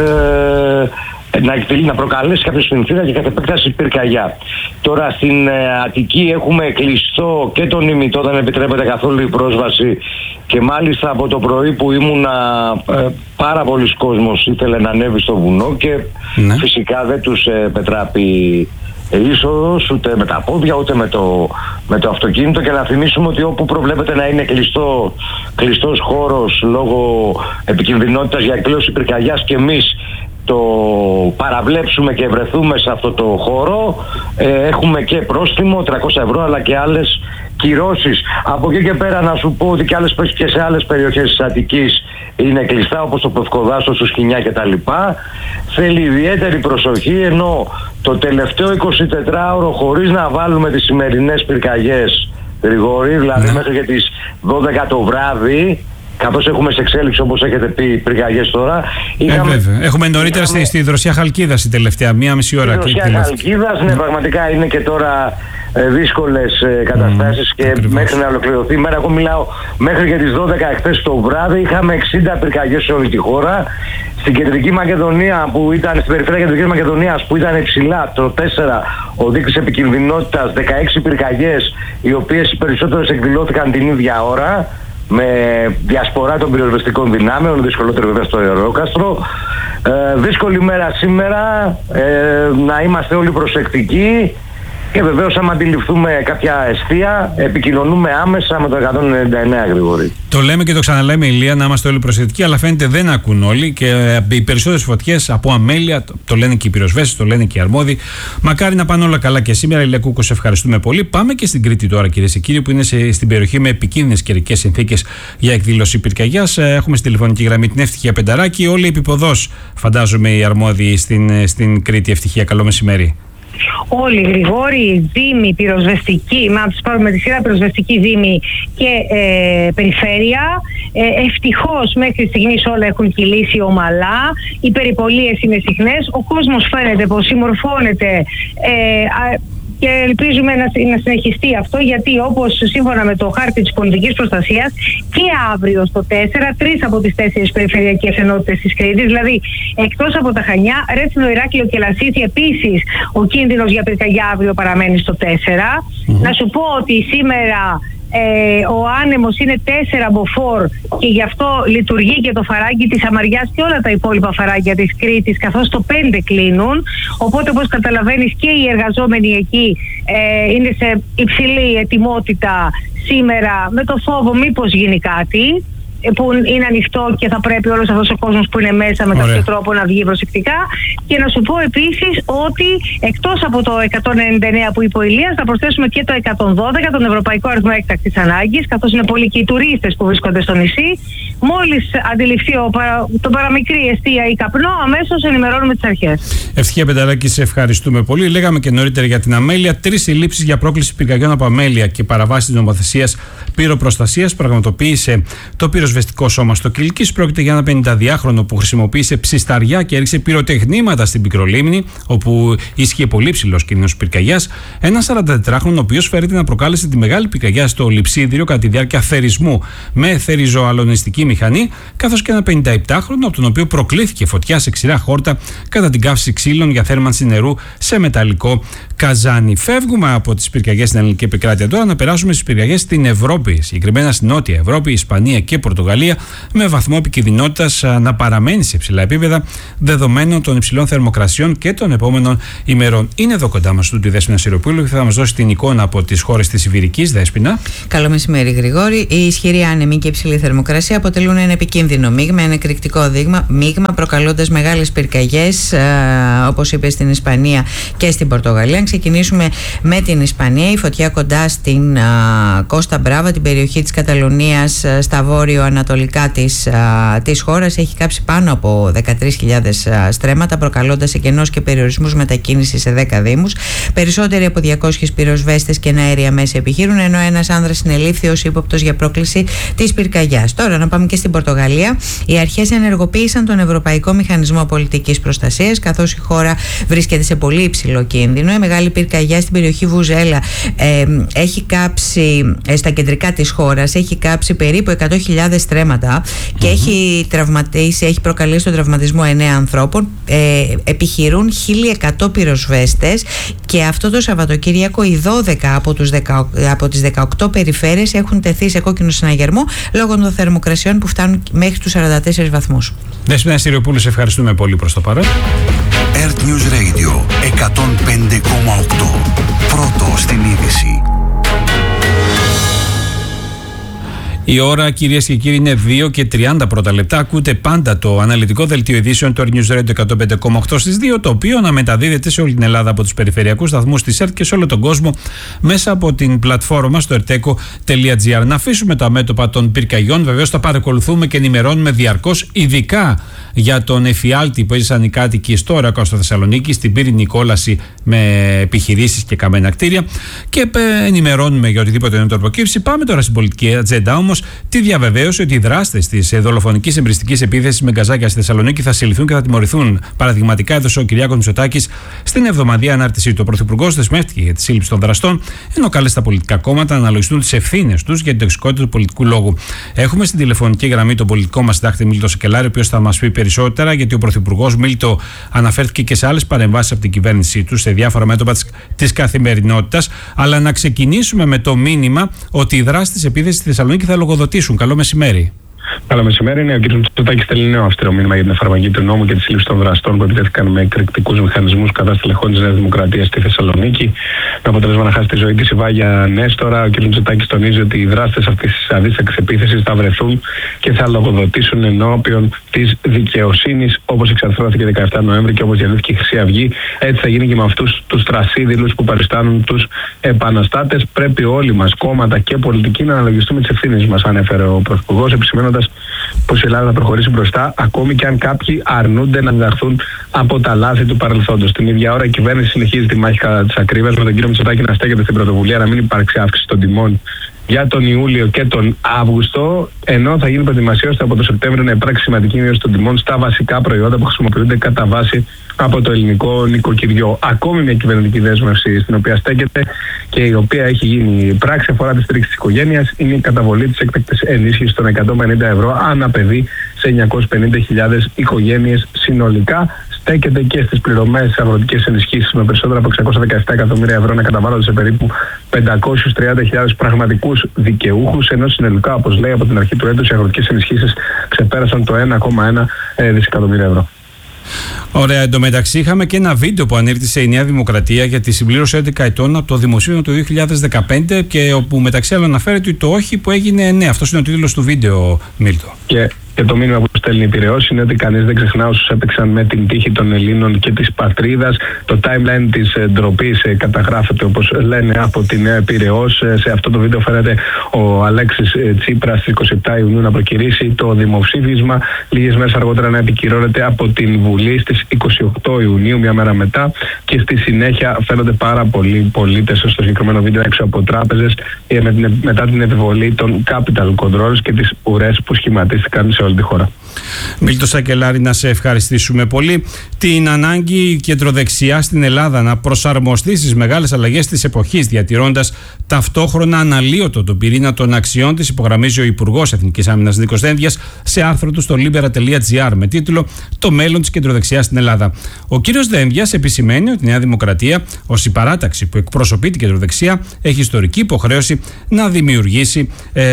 να προκαλέσει κάποια συνθήρα και κάποια επέκταση πυρκαγιά. Τώρα στην Αττική έχουμε κλειστό και τον ημιτό, δεν επιτρέπεται καθόλου η πρόσβαση, και μάλιστα από το πρωί που ήμουνα πάρα πολλοί κόσμος ήθελε να ανέβει στο βουνό και φυσικά δεν τους πετράπει είσοδος ούτε με τα πόδια ούτε με το αυτοκίνητο. Και να θυμίσουμε ότι όπου προβλέπεται να είναι κλειστός χώρος λόγω επικινδυνότητας για εκπλήρωση πυρκαγιάς και εμείς το παραβλέψουμε και βρεθούμε σε αυτό το χώρο, έχουμε και πρόστιμο 300 ευρώ αλλά και άλλες κυρώσεις. Από εκεί και πέρα να σου πω ότι και σε άλλες περιοχές της Αττικής είναι κλειστά, όπως το Πευκοδάστο, στο Σκοινιά κτλ. Θέλει ιδιαίτερη προσοχή, ενώ το τελευταίο 24ωρο, χωρίς να βάλουμε τις σημερινές πυρκαγιές, Γρηγόρη, δηλαδή μέχρι και τις 12 το βράδυ, καθώς έχουμε σε εξέλιξη, όπως έχετε πει, πυρκαγιές τώρα. Έχουμε νωρίτερα στη Δροσιά Χαλκίδας η τελευταία, 1,5 ώρα. Στη Δροσιά Χαλκίδας, ναι, πραγματικά είναι και τώρα δύσκολες καταστάσεις και μέχρι να ολοκληρωθεί η μέρα. Εγώ μιλάω μέχρι και τις 12 εχθές το βράδυ. Είχαμε 60 πυρκαγιές σε όλη τη χώρα. Στην Κεντρική Μακεδονία, στην περιφέρεια Κεντρικής Μακεδονίας, που ήταν υψηλά το 4, ο δείκτης επικινδυνότητας, 16 πυρκαγιές, οι οποίες οι περισσότερες εκδηλώθηκαν την ίδια ώρα, με διασπορά των πυροσβεστικών δυνάμεων, δυσκολότερο βέβαια στο Ιερόκαστρο. Δύσκολη μέρα σήμερα, να είμαστε όλοι προσεκτικοί. Και βεβαίως άμα αντιληφθούμε κάποια εστία, επικοινωνούμε άμεσα με το 199, Γρηγόρη. Το λέμε και το ξαναλέμε, Ηλία, να είμαστε όλοι προσεκτικοί, αλλά φαίνεται δεν ακούν όλοι και οι περισσότερες φωτιές από αμέλεια, το λένε και οι πυροσβέστες, το λένε και οι αρμόδιοι. Μακάρι να πάνε όλα καλά και σήμερα. Ηλία Κούκο, σε ευχαριστούμε πολύ. Πάμε και στην Κρήτη τώρα, κυρίες και κύριοι, που είναι στην περιοχή με επικίνδυνες καιρικές συνθήκες για εκδήλωση πυρκαγιάς. Έχουμε στη τηλεφωνική γραμμή την Ευτυχία Πενταράκη, όλοι επιποδός, φαντάζομαι, οι αρμόδιοι στην Κρήτη. Ευτυχία, καλό μεσημέρι. Όλοι, Γρηγόρη, δήμοι, πυροσβεστικοί, με τη σειρά πυροσβεστική δήμοι και περιφέρεια. Ευτυχώς μέχρι στιγμής όλα έχουν κυλήσει ομαλά, οι περιπολίες είναι συχνές, ο κόσμος φαίνεται πως συμμορφώνεται και ελπίζουμε να συνεχιστεί αυτό, γιατί όπως σύμφωνα με το χάρτη της πολιτικής προστασίας και αύριο στο 4, 3 από τις 4 περιφερειακές ενότητες της Κρήτης, δηλαδή εκτός από τα Χανιά, Ρέθινο, Ηράκλειο και Λασίθι, επίσης ο κίνδυνος για πυρκαγιά αύριο παραμένει στο 4. Να σου πω ότι σήμερα ο άνεμος είναι 4 μποφόρ και γι' αυτό λειτουργεί και το φαράγγι της Αμαριάς και όλα τα υπόλοιπα φαράγγια της Κρήτης, καθώς το 5 κλείνουν. Οπότε, όπως καταλαβαίνεις, και οι εργαζόμενοι εκεί είναι σε υψηλή ετοιμότητα σήμερα, με το φόβο μήπως γίνει κάτι, που είναι ανοιχτό και θα πρέπει όλος αυτός ο κόσμος που είναι μέσα με κάποιο τρόπο να βγει προσεκτικά. Και να σου πω επίσης ότι εκτός από το 199 που είπε ο Ηλίας, θα προσθέσουμε και το 112, τον Ευρωπαϊκό Αριθμό Έκτακτης Ανάγκης, καθώς είναι πολλοί και οι τουρίστες που βρίσκονται στο νησί. Μόλις αντιληφθεί το παραμικρή εστία ή καπνό, αμέσως ενημερώνουμε τις αρχές. Ευτυχία Πενταράκη, σε ευχαριστούμε πολύ. Λέγαμε και νωρίτερα για την αμέλεια. 3 συλλήψεις για πρόκληση πυρκαγιών από αμέλεια και παραβάση της νομοθεσίας πυροπροστασίας πραγματοποίησε το πυροσβεστικό σώμα στο Κιλκής. Πρόκειται για ένα 52χρονο που χρησιμοποίησε ψισταριά και έριξε πυροτεχνήματα στην Πικρολίμνη, όπου ίσχυε πολύ ψηλός κίνδυνος πυρκαγιάς. Ένα 44χρονο, ο οποίος φέρεται να προκάλεσε τη μεγάλη πυρκαγιά στο Λειψίδριο κατά τη διάρκεια θερισμού με θεριζοαλωνιστική μηχανή, καθώς και ένα 57χρονο, από τον οποίο προκλήθηκε φωτιά σε ξηρά χόρτα κατά την καύση ξύλων για θέρμανση νερού σε μεταλλικό καζάνι. Φεύγουμε από τις πυρκαγιές στην ελληνική επικράτεια τώρα να περάσουμε στις πυρκαγιές στην Ευρώπη, συγκεκριμένα στην Νότια Ευρώπη, Ισπανία και Πορτογαλία, με βαθμό επικινδυνότητας να παραμένει σε υψηλά επίπεδα δεδομένων των υψηλών θερμοκρασιών και των επόμενων ημερών. Είναι εδώ κοντά μας η Δέσποινα Σιροπούλου και θα μας δώσει την εικόνα από τις χώρες της Ιβηρικής. Δέσποινα. Καλό μεσημέρι, Γρηγόρη. Η ισχυρή άνεμη και υψηλή θερμοκρασία αποτελούν ένα επικίνδυνο μείγμα, ένα εκρηκτικό μείγμα, προκαλώντας μεγάλες πυρκαγιές, όπως είπε, στην Ισπανία και στην Πορτογαλία. Αν ξεκινήσουμε με την Ισπανία, η φωτιά κοντά στην Κώστα Μπράβα, την περιοχή της Καταλωνίας, στα βόρειο-ανατολικά της χώρας, έχει κάψει πάνω από 13.000 στρέμματα, προκαλώντας εκενώσεις και περιορισμούς μετακίνησης σε 10 δήμους. Περισσότεροι από 200 πυροσβέστες και αέρια μέσα επιχείρουν, ενώ ένας άνδρας συνελήφθη ως ύποπτος για πρόκληση της πυρκαγιάς. Τώρα να πάμε και στην Πορτογαλία. Οι αρχές ενεργοποίησαν τον Ευρωπαϊκό Μηχανισμό Πολιτικής Προστασίας, καθώς η χώρα βρίσκεται σε πολύ υψηλό κίνδυνο. Η μεγάλη πυρκαγιά στην περιοχή Βουζέλα έχει κάψει, στα κεντρικά της χώρας, έχει κάψει περίπου 100.000 στρέμματα και έχει προκαλέσει τον τραυματισμό 9 ανθρώπων. Επιχειρούν 1.100 πυροσβέστες και αυτό το Σαββατοκύριακο οι 12 από τις 18 περιφέρειες έχουν τεθεί σε κόκκινο συναγερμό λόγω των θερμοκρασιών που φτάνουν μέχρι τους 44 βαθμούς. Δέσποινα Σιροπούλου, σε ευχαριστούμε πολύ προς το παρόν. Earth News Radio 105,8. Πρώτο στην είδηση. Η ώρα, κυρίες και κύριοι, είναι 2 και 30 πρώτα λεπτά. Ακούτε πάντα το αναλυτικό δελτίο ειδήσεων του Earth News Radio 105,8 στις 2, το οποίο αναμεταδίδεται σε όλη την Ελλάδα από τους περιφερειακούς σταθμούς της ΕΡΤ και σε όλο τον κόσμο μέσα από την πλατφόρμα στο erteco.gr. Να αφήσουμε τα μέτωπα των πυρκαγιών. Βεβαίως τα παρακολουθούμε και ενημερώνουμε διαρκώς, ειδικά για τον εφιάλτη που έζησαν οι κάτοικοι στο Ωρακό στο Θεσσαλονίκη, στην πύρινη κόλαση με επιχειρήσεις και καμένα κτίρια, και ενημερώνουμε για οτιδήποτε είναι το προκύψει. Πάμε τώρα στην πολιτική ατζέντα όμως. Τη διαβεβαίωση ότι οι δράστες της δολοφονικής εμπριστικής επίθεσης με γκαζάκια στη Θεσσαλονίκη θα συλληφθούν και θα τιμωρηθούν. Παραδειγματικά έδωσε ο Κυριάκος Μητσοτάκης στην εβδομαδιαία ανάρτησή του. Ο Πρωθυπουργός δεσμεύτηκε για τη σύλληψη των δραστών, ενώ κάλεσε τα πολιτικά κόμματα να αναλογιστούν τις ευθύνες τους για την τοξικότητα του πολιτικού λόγου. Έχουμε στην τηλεφωνική γραμμή τον πολιτικό μας συντάκτη Μίλτο Σεκελάρη, ο οποίος θα μας πει περισσότερα, γιατί ο Πρωθυπουργός Μίλτο αναφέρθηκε και σε άλλες παρεμβάσεις από την κυβέρνησή του σε διάφορα μέτωπα της καθημερινότητας. Αλλά να ξεκινήσουμε με το μήνυμα ότι οι δράστες της επίθεσης στη Θεσσαλονίκη θα λογοδοτήσουν. Καλό μεσημέρι. Καλό μεσημέρι. Ο κ. Μητσοτάκης στέλνει νέο αυστηρό μήνυμα για την εφαρμογή του νόμου και τη σύλληψη των δραστών που επιτέθηκαν με εκρηκτικούς μηχανισμούς κατά στελεχών της Νέας Δημοκρατίας στη Θεσσαλονίκη. Με αποτέλεσμα να χάσει τη ζωή της η Βάγια Νέστορα. Ο κ. Μητσοτάκης τονίζει ότι οι δράστες αυτής της αδίστακτης επίθεσης θα βρεθούν και θα λογοδοτήσουν ενώπιον της δικαιοσύνης, όπως εξαρθρώθηκε 17 Νοέμβρη και όπως διαλύθηκε η Χρυσή Αυγή. Έτσι θα γίνει και με αυτούς τους τρασίδηλους που παριστάνουν τους επαναστάτες. Πρέπει όλοι μας, κόμματα και πολιτικοί, να αναλογιστούμε τις ευθύνες μας, ανέφερε ο Πρωθυπουργός, επισημαίνοντας πως η Ελλάδα θα προχωρήσει μπροστά, ακόμη και αν κάποιοι αρνούνται να διδαχθούν από τα λάθη του παρελθόντος. Την ίδια ώρα η κυβέρνηση συνεχίζει τη μάχη κατά της ακρίβειας, με τον κύριο Μητσοτάκη να στέκεται στην πρωτοβουλία να μην υπάρξει αύξηση των τιμών για τον Ιούλιο και τον Αύγουστο, ενώ θα γίνει προετοιμασία ώστε από το Σεπτέμβριο να υπάρξει σημαντική μείωση των τιμών στα βασικά προϊόντα που χρησιμοποιούνται κατά βάση από το ελληνικό νοικοκυριό. Ακόμη μια κυβερνητική δέσμευση στην οποία στέκεται και η οποία έχει γίνει πράξη αφορά τη στήριξη της οικογένειας είναι η καταβολή της έκτακτης ενίσχυσης των 150 ευρώ ανά παιδί σε 950.000 οικογένειες συνολικά. Στέκεται και στις πληρωμές αγροτικές ενισχύσεις με περισσότερα από 617 εκατομμύρια ευρώ να καταβάλλονται σε περίπου 530.000 πραγματικούς δικαιούχους, ενώ συνολικά, όπως λέει, από την αρχή του έτους οι αγροτικές ενισχύσεις ξεπέρασαν το 1,1 δισεκατομμύρια ευρώ. Ωραία, εντωμεταξύ είχαμε και ένα βίντεο που ανήρτησε η Νέα Δημοκρατία για τη συμπλήρωση 11 ετών από το δημοσίευμα του 2015 και όπου μεταξύ άλλων αναφέρεται το όχι που έγινε ναι. Αυτός είναι ο τίτλος του βίντεο, Μίλτο. Και το μήνυμα που στέλνει η Πειραιώς είναι ότι κανείς δεν ξεχνά όσους έπαιξαν με την τύχη των Ελλήνων και της πατρίδας. Το timeline της ντροπής καταγράφεται, όπως λένε, από τη Νέα Πειραιώς. Σε αυτό το βίντεο φαίνεται ο Αλέξης Τσίπρας στις 27 Ιουνίου να προκυρήσει το δημοψήφισμα. Λίγες μέρες αργότερα να επικυρώνεται από την Βουλή στις 28 Ιουνίου, μια μέρα μετά. Και στη συνέχεια φαίνονται πάρα πολλοί πολίτες στο συγκεκριμένο βίντεο έξω από τράπεζες μετά την επιβολή των capital controls και τις ουρές που σχηματίστηκαν σε όλη τη χώρα. Μίλτο Σακελάρη, να σε ευχαριστήσουμε πολύ. Την ανάγκη κεντροδεξιά στην Ελλάδα να προσαρμοστεί στις μεγάλες αλλαγές της εποχής, διατηρώντας ταυτόχρονα αναλύωτο τον πυρήνα των αξιών της, υπογραμμίζει ο Υπουργός Εθνικής Άμυνας Νίκος Δένδιας σε άρθρο του στο libera.gr με τίτλο «Το μέλλον της κεντροδεξιάς στην Ελλάδα». Ο κύριος Δένδιας επισημαίνει ότι η Νέα Δημοκρατία, ως η παράταξη που εκπροσωπεί την κεντροδεξιά, έχει ιστορική υποχρέωση να δημιουργήσει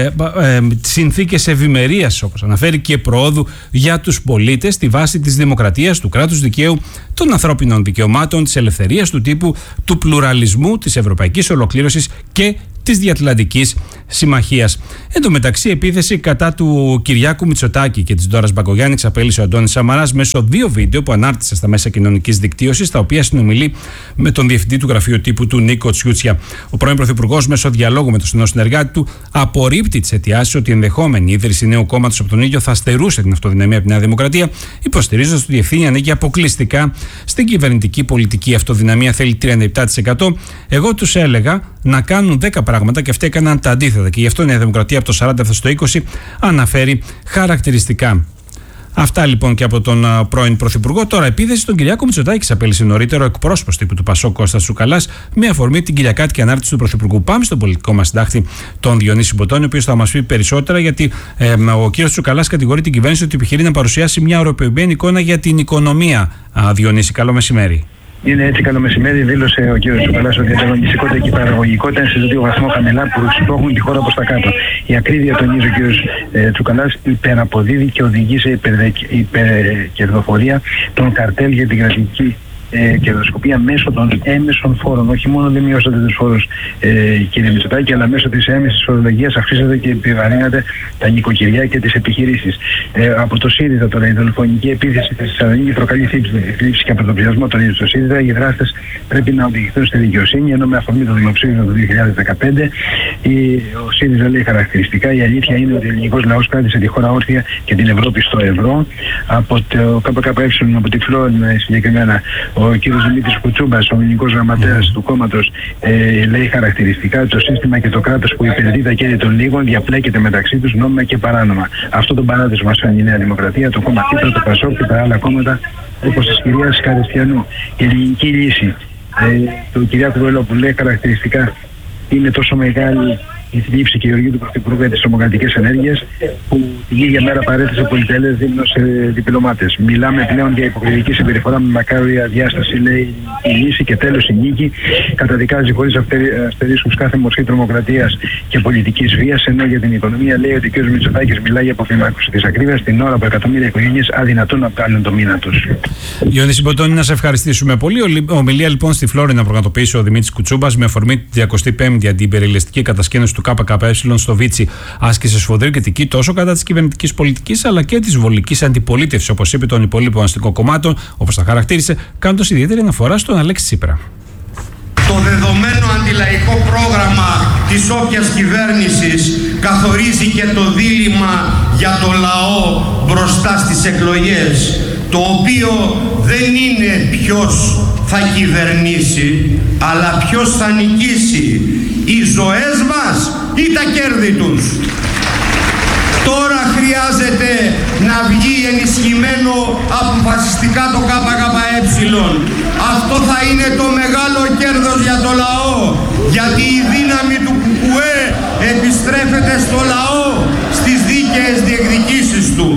συνθήκες ευημερίας, όπως αναφέρει, και προόδου για τους πολίτες στη βάση της δημοκρατίας, του κράτους δικαίου, των ανθρώπινων δικαιωμάτων, της ελευθερίας του τύπου, του πλουραλισμού, της ευρωπαϊκής ολοκλήρωσης και της Διατλαντικής Συμμαχίας. Εν τω μεταξύ, επίθεση κατά του Κυριάκου Μητσοτάκη και της Ντόρας Μπακογιάννη απέλησε ο Αντώνης Σαμαράς μέσω 2 βίντεο που ανάρτησε στα μέσα κοινωνικής δικτύωσης, τα οποία συνομιλεί με τον διευθυντή του γραφείου τύπου του Νίκο Τσιούτσια. Ο πρώην Πρωθυπουργός, μέσω διαλόγου με τον στενό συνεργάτη του, απορρίπτει τις αιτιάσεις ότι η ενδεχόμενη ίδρυση νέου κόμματος από τον ίδιο θα στερούσε την αυτοδυναμία από τη Νέα Δημοκρατία, υποστηρίζοντας ότι η ευθύνη ανήκει αποκλειστικά στην κυβερνητική πολιτική. Αυτοδυναμία θέλει 37%. Εγώ τους έλεγα να κάνουν 10 πράγματα και αυτοί έκαναν τα αντίθετα. Και γι' αυτό η Νέα Δημοκρατία από το 40 στο 20 αναφέρει χαρακτηριστικά. Αυτά λοιπόν και από τον πρώην Πρωθυπουργό. Τώρα, επίθεση στον Κυριάκο Μητσοτάκη απέλησε νωρίτερο εκπρόσωπος τύπου του Πασόκ Κώστας Τσουκαλάς με αφορμή την κυριακάτικη ανάρτηση του Πρωθυπουργού. Πάμε στον πολιτικό μας συντάκτη, τον Διονύση Μποτώνη, ο οποίος θα μας πει περισσότερα, γιατί ο κύριος Τσουκαλάς κατηγορεί την κυβέρνηση ότι επιχειρεί να παρουσιάσει μια οροποιημένη εικόνα για την οικονομία. Διονύση, καλό μεσημέρι. Είναι έτσι, καλό μεσημέρι. Δήλωσε ο κ. Τσουκαλάς ότι η ανταγωνιστικότητα και η παραγωγικότητα είναι σε ζωτικό βαθμό χαμηλά που σπρώχνουν τη χώρα προς τα κάτω. Η ακρίβεια, τονίζει ο κ. Τσουκαλάς, υπεραποδίδει και οδηγεί σε υπερκερδοφορία των καρτέλ για την κρατική κερδοσκοπία μέσω των έμεσων φόρων. Όχι μόνο δεν μειώσατε τους φόρους, κύριε Μητσοτάκη, αλλά μέσω της έμεσης φορολογίας αυξήσατε και επιβαρύνατε τα νοικοκυριά και τις επιχειρήσεις. Από το ΣΥΡΙΖΑ τώρα, η δολοφονική επίθεση στη Θεσσαλονίκη προκαλεί θλίψη και απροτοπιασμό των ίδιων στο ΣΥΡΙΖΑ. Οι δράστες πρέπει να οδηγηθούν στη δικαιοσύνη, ενώ με αφορμή το δημοψήφισμα του 2015 ο ΣΥΡΙΖΑ λέει χαρακτηριστικά: η αλήθεια είναι ότι ο ελληνικός λαός κράτησε τη χώρα όρθια και την Ευρώπη στο ευρώ. Από το ΚΚΕ, από τη Φλόρ συγκεκριμένα, ο κ. Δημήτρης Κουτσούμπας, ο ελληνικός γραμματέας του κόμματος, λέει χαρακτηριστικά ότι το σύστημα και το κράτος που υπηρετεί τα χέρια των λίγων διαπλέκεται μεταξύ τους νόμιμα και παράνομα. Αυτό τον παράδεισμα μας φέρνει η Νέα Δημοκρατία, το κόμμα Κύπρο, το Πασόκ και τα άλλα κόμματα όπως της κυρίας Καριστιανού. Η ελληνική λύση του Κυριάκου Βελόπουλου, λέει χαρακτηριστικά: είναι τόσο μεγάλη η θλίψη και η οργή του Πρωθυπουργού για τις τρομοκρατικές ενέργειες, που την ίδια μέρα παρέθεσε πολυτελές δίμηνο σε διπλωμάτες. Μιλάμε πλέον για υποκριτική συμπεριφορά με μακάρια διάσταση, λέει η λύση, και τέλος η νίκη. Καταδικάζει χωρίς αστερίσκους κάθε μορφή τρομοκρατίας και πολιτικής βίας, ενώ για την οικονομία λέει ότι ο κ. Μητσοτάκης μιλάει για αποκλιμάκωση της ακρίβειας την ώρα που εκατομμύρια οικογένειες αδυνατούν να βγάλουν το μήνα τους. Διονύση Μποτώνη, να σε ευχαριστήσουμε πολύ. Ομιλία λοιπόν στη Φλόρινα πραγματοποιήσει ο Δημήτρης Κουτσούμπας με αφορμή τη 25η αντιυπεριαλιστική κατασκήνωση του ΚΚΕ στο Βίτσι. Άσκησε σφοδρή κριτική τόσο κατά της κυβερνητικής πολιτικής αλλά και της βολικής αντιπολίτευσης, όπως είπε, των υπολείπων αστικών κομμάτων, όπως τα χαρακτήρισε, κάνοντας ιδιαίτερη αναφορά στον Αλέξη Τσίπρα. Το δεδομένο αντιλαϊκό πρόγραμμα της όποιας κυβέρνησης καθορίζει και το δίλημμα για το λαό μπροστά στις εκλογές, το οποίο δεν είναι ποιος θα κυβερνήσει, αλλά ποιος θα νικήσει, οι ζωές μας ή τα κέρδη τους. Τώρα χρειάζεται να βγει ενισχυμένο αποφασιστικά το ΚΚΕ. Αυτό θα είναι το μεγάλο κέρδος για το λαό, γιατί η δύναμη του ΚΚΕ επιστρέφεται στο λαό στις δίκαιες διεκδικήσεις του.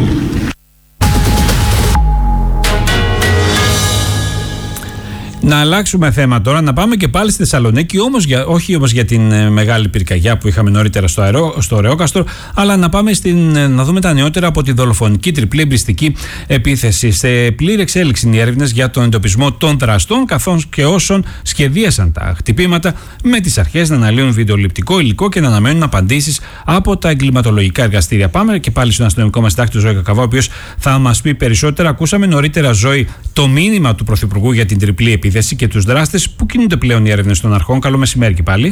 Να αλλάξουμε θέμα τώρα, να πάμε και πάλι στη Θεσσαλονίκη, όχι όμως για την μεγάλη πυρκαγιά που είχαμε νωρίτερα στο Ωρεόκαστρο, αλλά να πάμε να δούμε τα νεότερα από τη δολοφονική τριπλή εμπριστική επίθεση. Σε πλήρη εξέλιξη είναι οι έρευνες για τον εντοπισμό των δραστών, καθώς και όσων σχεδίασαν τα χτυπήματα, με τις αρχές να αναλύουν βιντεοληπτικό υλικό και να αναμένουν απαντήσεις από τα εγκληματολογικά εργαστήρια. Πάμε και πάλι στον αστυνομικό μας συντάκτη, Ζώη Κακαβά, ο οποίος θα μας πει περισσότερα. Ακούσαμε νωρίτερα, Ζώη, το μήνυμα του Πρωθυπουργού για την τριπλή επίθεση και τους δράστες. Πού κινούνται πλέον οι έρευνες των αρχών? Καλό μεσημέρι και πάλι.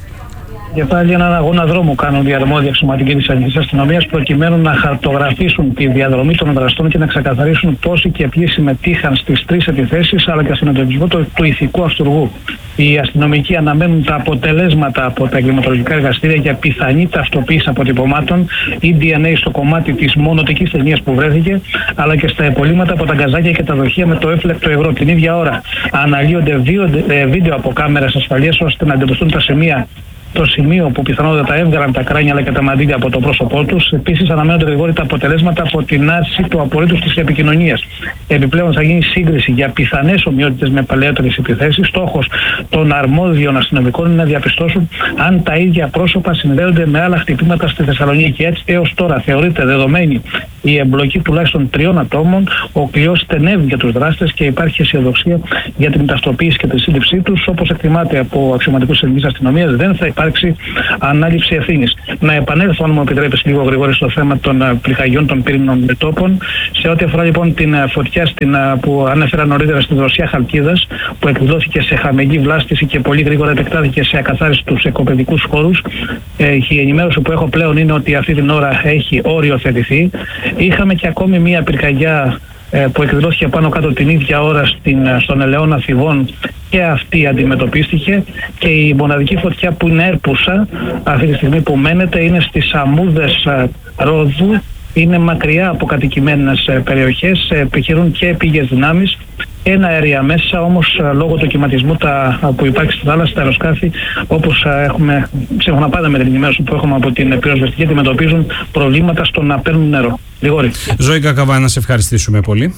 Και πάλι έναν αγώνα δρόμου κάνουν οι αρμόδιοι αξιωματικοί της Ελληνικής Αστυνομίας, προκειμένου να χαρτογραφήσουν τη διαδρομή των δραστών και να ξεκαθαρίσουν πόσοι και ποιοι συμμετείχαν στις τρεις επιθέσεις, αλλά και στον εντοπισμό του ηθικού αυτούργου. Οι αστυνομικοί αναμένουν τα αποτελέσματα από τα εγκληματολογικά εργαστήρια για πιθανή ταυτοποίηση αποτυπωμάτων ή DNA στο κομμάτι της μονοτικής ταινίας που βρέθηκε, αλλά και στα υπολείμματα από τα γκαζάκια και τα δοχεία με το έφλεκτο υγρό. Την ίδια ώρα αναλύονται βίντεο από κάμερες ασφαλείας, ώστε να εντοπιστούν τα σημεία το σημείο που πιθανότατα έβγαλαν τα κράνια αλλά και τα μαντήλια από το πρόσωπό τους. Επίσης, αναμένονται γρήγορα τα αποτελέσματα από την άρση του απορρίτου της επικοινωνίας. Επιπλέον, θα γίνει σύγκριση για πιθανές ομοιότητες με παλαιότερες επιθέσεις. Στόχος των αρμόδιων αστυνομικών είναι να διαπιστώσουν αν τα ίδια πρόσωπα συνδέονται με άλλα χτυπήματα στη Θεσσαλονίκη. Έτσι, έως τώρα θεωρείται δεδομένη η εμπλοκή τουλάχιστον 3 ατόμων. Ο κλειός στενεύει για τους δράστες και υπάρχει αισιοδοξία για την ταυτοποίηση και τη σύλληψή τους. Όπως εκτιμάται από αξιωματικούς της Ελληνικής Αστυνομίας, δεν θα υπάρξει ανάληψη ευθύνης. Να επανέλθω, αν μου επιτρέπεις, λίγο γρήγορα στο θέμα των πυρκαγιών των πύρινων μετώπων. Σε ό,τι αφορά λοιπόν την φωτιά που ανέφερα νωρίτερα στη δροσιά Χαλκίδας, που εκδόθηκε σε χαμηλή βλάστηση και πολύ γρήγορα επεκτάθηκε σε ακαθάριστους οικοπαιδικούς χώρους, η ενημέρωση που έχω πλέον είναι ότι αυτή την ώρα έχει οριοθετηθεί. Είχαμε και ακόμη μία πυρκαγιά που εκδηλώθηκε πάνω κάτω την ίδια ώρα στον Ελαιώνα Θηβών, και αυτή αντιμετωπίστηκε, και η μοναδική φωτιά που είναι έρπουσα αυτή τη στιγμή που μένεται είναι στις Αμμούδες Ρόδου. Είναι μακριά από κατοικημένες περιοχές, επιχειρούν και πήγες δυνάμεις. Ένα αέρια μέσα, όμως λόγω του κυματισμού που υπάρχει στη θάλασσα, τα αεροσκάφη, όπως έχουμε σύμφωνα πάντα με την ενημέρωση που έχουμε από την πυροσβεστική, αντιμετωπίζουν προβλήματα στο να παίρνουν νερό. Λιγόρη. Ζώη Κακαβά, να σε ευχαριστήσουμε πολύ.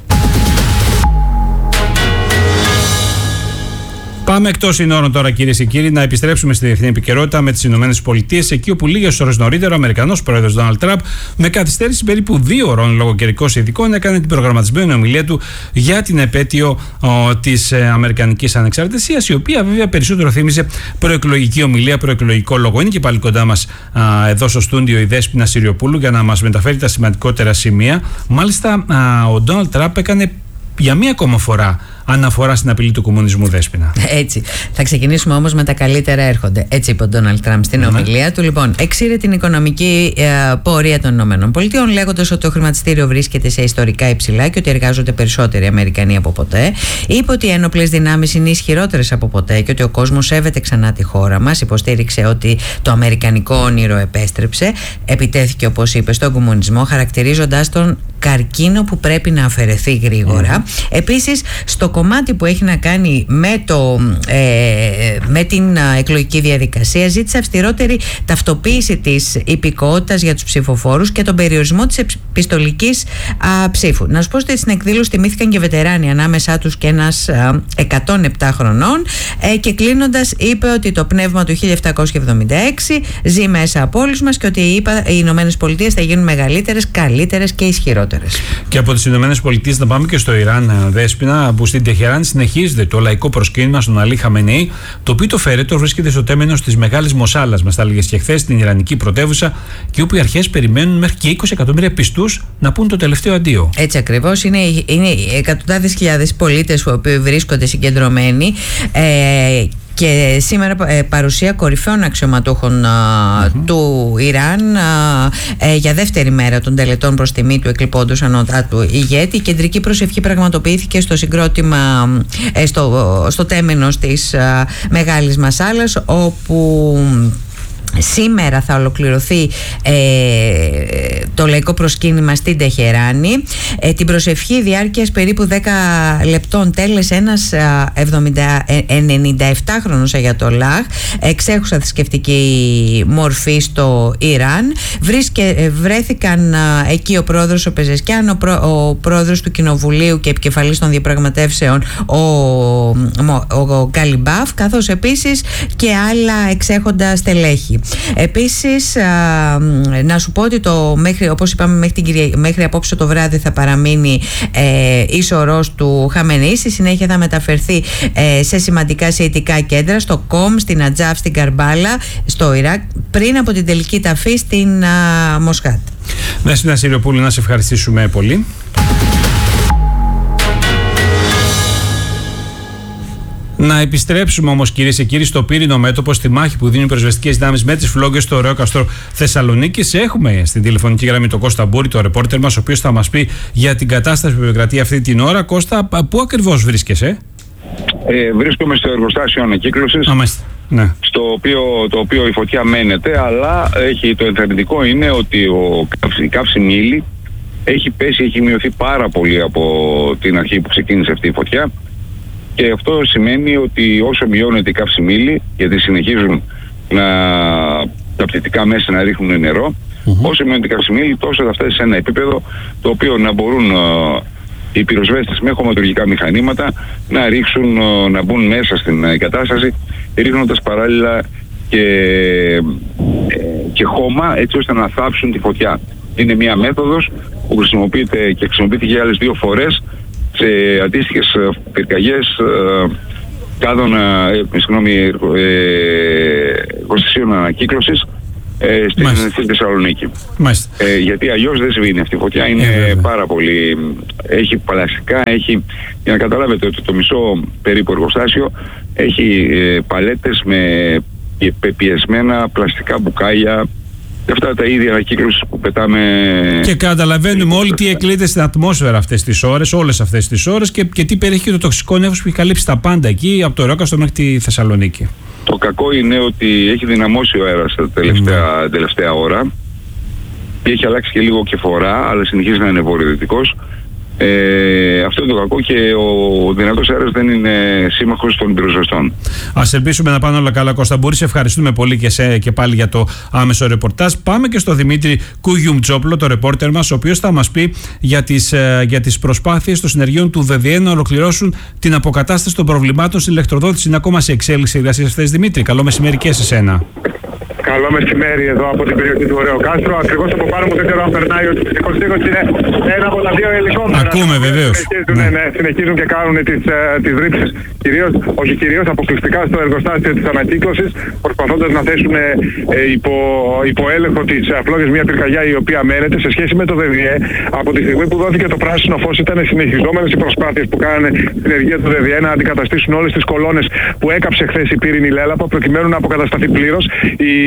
Πάμε εκτός συνόρων τώρα, κυρίες και κύριοι, να επιστρέψουμε στη διεθνή επικαιρότητα με τις Ηνωμένες Πολιτείες, εκεί όπου λίγες ώρες νωρίτερα ο Αμερικανός πρόεδρος Ντόναλντ Τραμπ, με καθυστέρηση περίπου 2 ώρων λόγω καιρικών συνθηκών, έκανε την προγραμματισμένη ομιλία του για την επέτειο της Αμερικανικής Ανεξαρτησίας, η οποία βέβαια περισσότερο θύμιζε προεκλογική ομιλία, προεκλογικό λόγο. Είναι και πάλι κοντά μας εδώ στο στούντιο η Δέσποινα Συριοπούλου για να μας μεταφέρει τα σημαντικότερα σημεία. Μάλιστα, ο Ντόναλντ Τραμπ έκανε για μία ακόμα φορά αναφορά στην απειλή του κομμουνισμού, Δέσποινα. Έτσι. Θα ξεκινήσουμε όμως με τα καλύτερα έρχονται. Έτσι είπε ο Ντόναλντ Τραμπ στην ομιλία του. Λοιπόν, εξήρε την οικονομική πορεία των ΗΠΑ, λέγοντας ότι το χρηματιστήριο βρίσκεται σε ιστορικά υψηλά και ότι εργάζονται περισσότεροι Αμερικανοί από ποτέ. Είπε ότι οι ένοπλες δυνάμεις είναι ισχυρότερες από ποτέ και ότι ο κόσμος σέβεται ξανά τη χώρα μας. Υποστήριξε ότι το αμερικανικό όνειρο επέστρεψε. Επιτέθηκε, όπως είπε, στον κομμουνισμό, χαρακτηρίζοντας τον καρκίνο που πρέπει να αφαιρεθεί γρήγορα. Επίσης, στο κομμάτι που έχει να κάνει με την εκλογική διαδικασία, ζήτησε αυστηρότερη ταυτοποίηση της υπηκότητας για τους ψηφοφόρους και τον περιορισμό της επιστολικής ψήφου. Να σου πω ότι στην εκδήλωση τιμήθηκαν και βετεράνοι, ανάμεσά τους και ένας 107 χρονών, και κλείνοντας είπε ότι το πνεύμα του 1776 ζει μέσα από όλους μας και ότι οι Ηνωμένες Πολιτείες θα γίνουν μεγαλύτερες, καλύτερες και ισχυρότερες. Και από τις Ηνωμένες Πολιτείες να πάμε και στο Ιράν, Δέσποινα, που στην Τεχεράνη συνεχίζεται το λαϊκό προσκύνημα στον Αλή Χαμενεή, το οποίο το φέρετο βρίσκεται στο τέμενος της Μεγάλης Μοσάλας, μας τα έλεγες και χθες, στην Ιρανική πρωτεύουσα, και όπου οι αρχές περιμένουν μέχρι και 20 εκατομμύρια πιστούς να πούν το τελευταίο αντίο. Έτσι ακριβώς. Είναι εκατοντάδες χιλιάδες πολίτες που βρίσκονται συγκεντρωμένοι. Και σήμερα παρουσία κορυφαίων αξιωματούχων του Ιράν για δεύτερη μέρα των τελετών προς τιμή του εκλειπώντος ανώτατου ηγέτη. Η κεντρική προσευχή πραγματοποιήθηκε στο συγκρότημα, στο τέμενος της Μεγάλης Μασάλας, όπου σήμερα θα ολοκληρωθεί το λαϊκό προσκύνημα στην Τεχεράνη. Την προσευχή διάρκειας περίπου 10 λεπτών τέλεσε ένας 97χρονος Αγιατολάχ, εξέχουσα θρησκευτική μορφή στο Ιράν. Βρέθηκαν εκεί ο πρόεδρος ο Πεζεσκιάν, ο πρόεδρος του Κοινοβουλίου και επικεφαλής των διαπραγματεύσεων ο Γκαλιμπάφ, καθώς επίσης και άλλα εξέχοντα στελέχη. Επίσης, να σου πω ότι όπως είπαμε, μέχρι απόψε το βράδυ θα παραμείνει εις ορός του Χαμενεή. Στη συνέχεια θα μεταφερθεί σε σημαντικά σιητικά κέντρα, στο Κομ, στην Ατζάφ, στην Καρμπάλα, στο Ιράκ, πριν από την τελική ταφή στην Μοσχάτ. Δέσποινα Συριοπούλου, να σε ευχαριστήσουμε πολύ. Να επιστρέψουμε όμως, κυρίες και κύριοι, στο πύρινο μέτωπο, στη μάχη που δίνουν οι πυροσβεστικές δυνάμεις με τις φλόγες στο ωραίο καστρό Θεσσαλονίκης. Έχουμε στην τηλεφωνική γραμμή τον Κώστα Μπούρη, το ρεπόρτερ μας, ο οποίος θα μας πει για την κατάσταση που επικρατεί αυτή την ώρα. Κώστα, πού ακριβώς βρίσκεσαι? Βρίσκομαι στο εργοστάσιο ανακύκλωσης, ναι, το οποίο η φωτιά μένεται, αλλά το ενθαρρυντικό είναι ότι η καύσιμη ύλη έχει μειωθεί πάρα πολύ από την αρχή που ξεκίνησε αυτή η φωτιά. Και αυτό σημαίνει ότι όσο μειώνεται η καύσιμη ύλη, γιατί συνεχίζουν τα πτυτικά μέσα να ρίχνουν νερό, όσο μειώνεται η καύσιμη ύλη, τόσο θα φτάσει σε ένα επίπεδο το οποίο να μπορούν οι πυροσβέστες με χωματουργικά μηχανήματα να ρίξουν, να μπουν μέσα στην εγκατάσταση, ρίχνοντας παράλληλα και χώμα, έτσι ώστε να θάψουν τη φωτιά. Είναι μια μέθοδος που χρησιμοποιείται και άλλες 2 φορές σε αντίστοιχες πυρκαγιές εργοστασίων ανακύκλωσης στην Θεσσαλονίκη. Γιατί αλλιώς δεν σβήνει αυτή η φωτιά, είναι πάρα πολύ, έχει πλαστικά, για να καταλάβετε ότι το μισό περίπου εργοστάσιο έχει παλέτες με πεπιεσμένα πλαστικά μπουκάλια, αυτά τα ίδια ανακύκλωσης που πετάμε. Και καταλαβαίνουμε όλοι τι εκλείται στην ατμόσφαιρα όλες αυτές τις ώρες και τι περιέχει το τοξικό νέφος που έχει καλύψει τα πάντα εκεί, από το Ρόκαστρο μέχρι τη Θεσσαλονίκη. Το κακό είναι ότι έχει δυναμώσει ο αέρας τα τελευταία ώρα και έχει αλλάξει και λίγο και φορά, αλλά συνεχίζει να είναι βορειοδυτικός. Αυτό είναι το κακό, και ο δυνατός αέρας δεν είναι σύμμαχος των πυροσβεστών. Ας ελπίσουμε να πάνε όλα καλά, Κώστα Μπούρη. Σε ευχαριστούμε πολύ και πάλι για το άμεσο ρεπορτάζ. Πάμε και στο Δημήτρη Κουγιουμτσόπουλο, το ρεπόρτερ μας, ο οποίος θα μας πει για τις προσπάθειες των συνεργείων του ΔΔΕ να ολοκληρώσουν την αποκατάσταση των προβλημάτων στην ηλεκτροδότηση. Είναι ακόμα σε εξέλιξη εργασίες αυτές, Δημήτρη. Καλό μεσημέρι και σε σένα. Καλό μεσημέρι εδώ από την περιοχή του Ωραίου Κάστρο. Ακριβώς από πάνω μου, δεν ξέρω αν περνάει ο τυπικός τείχος, είναι ένα από τα 2 ελικόπτερα. Ακούμε βεβαίως. Συνεχίζουν και κάνουν τις ρήψεις, κυρίως αποκλειστικά στο εργοστάσιο της ανακύκλωσης, προσπαθώντας να θέσουν υπό έλεγχο τις φλόγες μια πυρκαγιά η οποία μένεται. Σε σχέση με το ΔΔΕ, από τη στιγμή που δόθηκε το πράσινο φως, ήταν συνεχιζόμενες οι προσπάθειες που κάνανε στην ενεργεία του ΔΔΕ να αντικαταστήσουν όλες τις κολόνες που έκαψε χθες η πύρινη λέλαπα, προκειμένου να αποκατασταθεί πλήρως η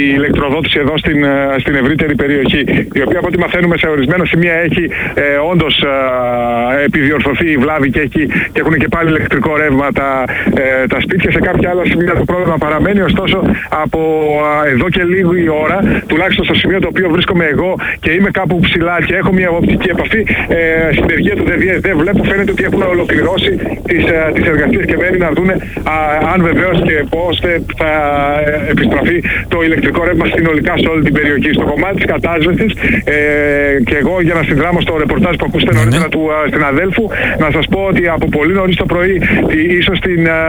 ηλεκτροδότηση εδώ στην ευρύτερη περιοχή, η οποία από ό,τι μαθαίνουμε σε ορισμένα σημεία έχει όντως επιδιορθωθεί η βλάβη και έχουν και πάλι ηλεκτρικό ρεύμα τα σπίτια. Σε κάποια άλλα σημεία το πρόβλημα παραμένει, ωστόσο από εδώ και λίγη ώρα, τουλάχιστον στο σημείο το οποίο βρίσκομαι εγώ και είμαι κάπου ψηλά και έχω μια οπτική επαφή, συνεργεία του ΔΔΕ βλέπω, φαίνεται ότι έχουν ολοκληρώσει τις εργασίες και μένει να δούνε αν βεβαίως και πώς θα επιστραφεί το ηλεκτρικό ρεύμα συνολικά σε όλη την περιοχή. Στο κομμάτι της κατάσβεσης, και εγώ για να συνδράμω στο ρεπορτάζ που ακούσατε νωρίτερα του συναδέλφου, να σας πω ότι από πολύ νωρίς το πρωί, ίσως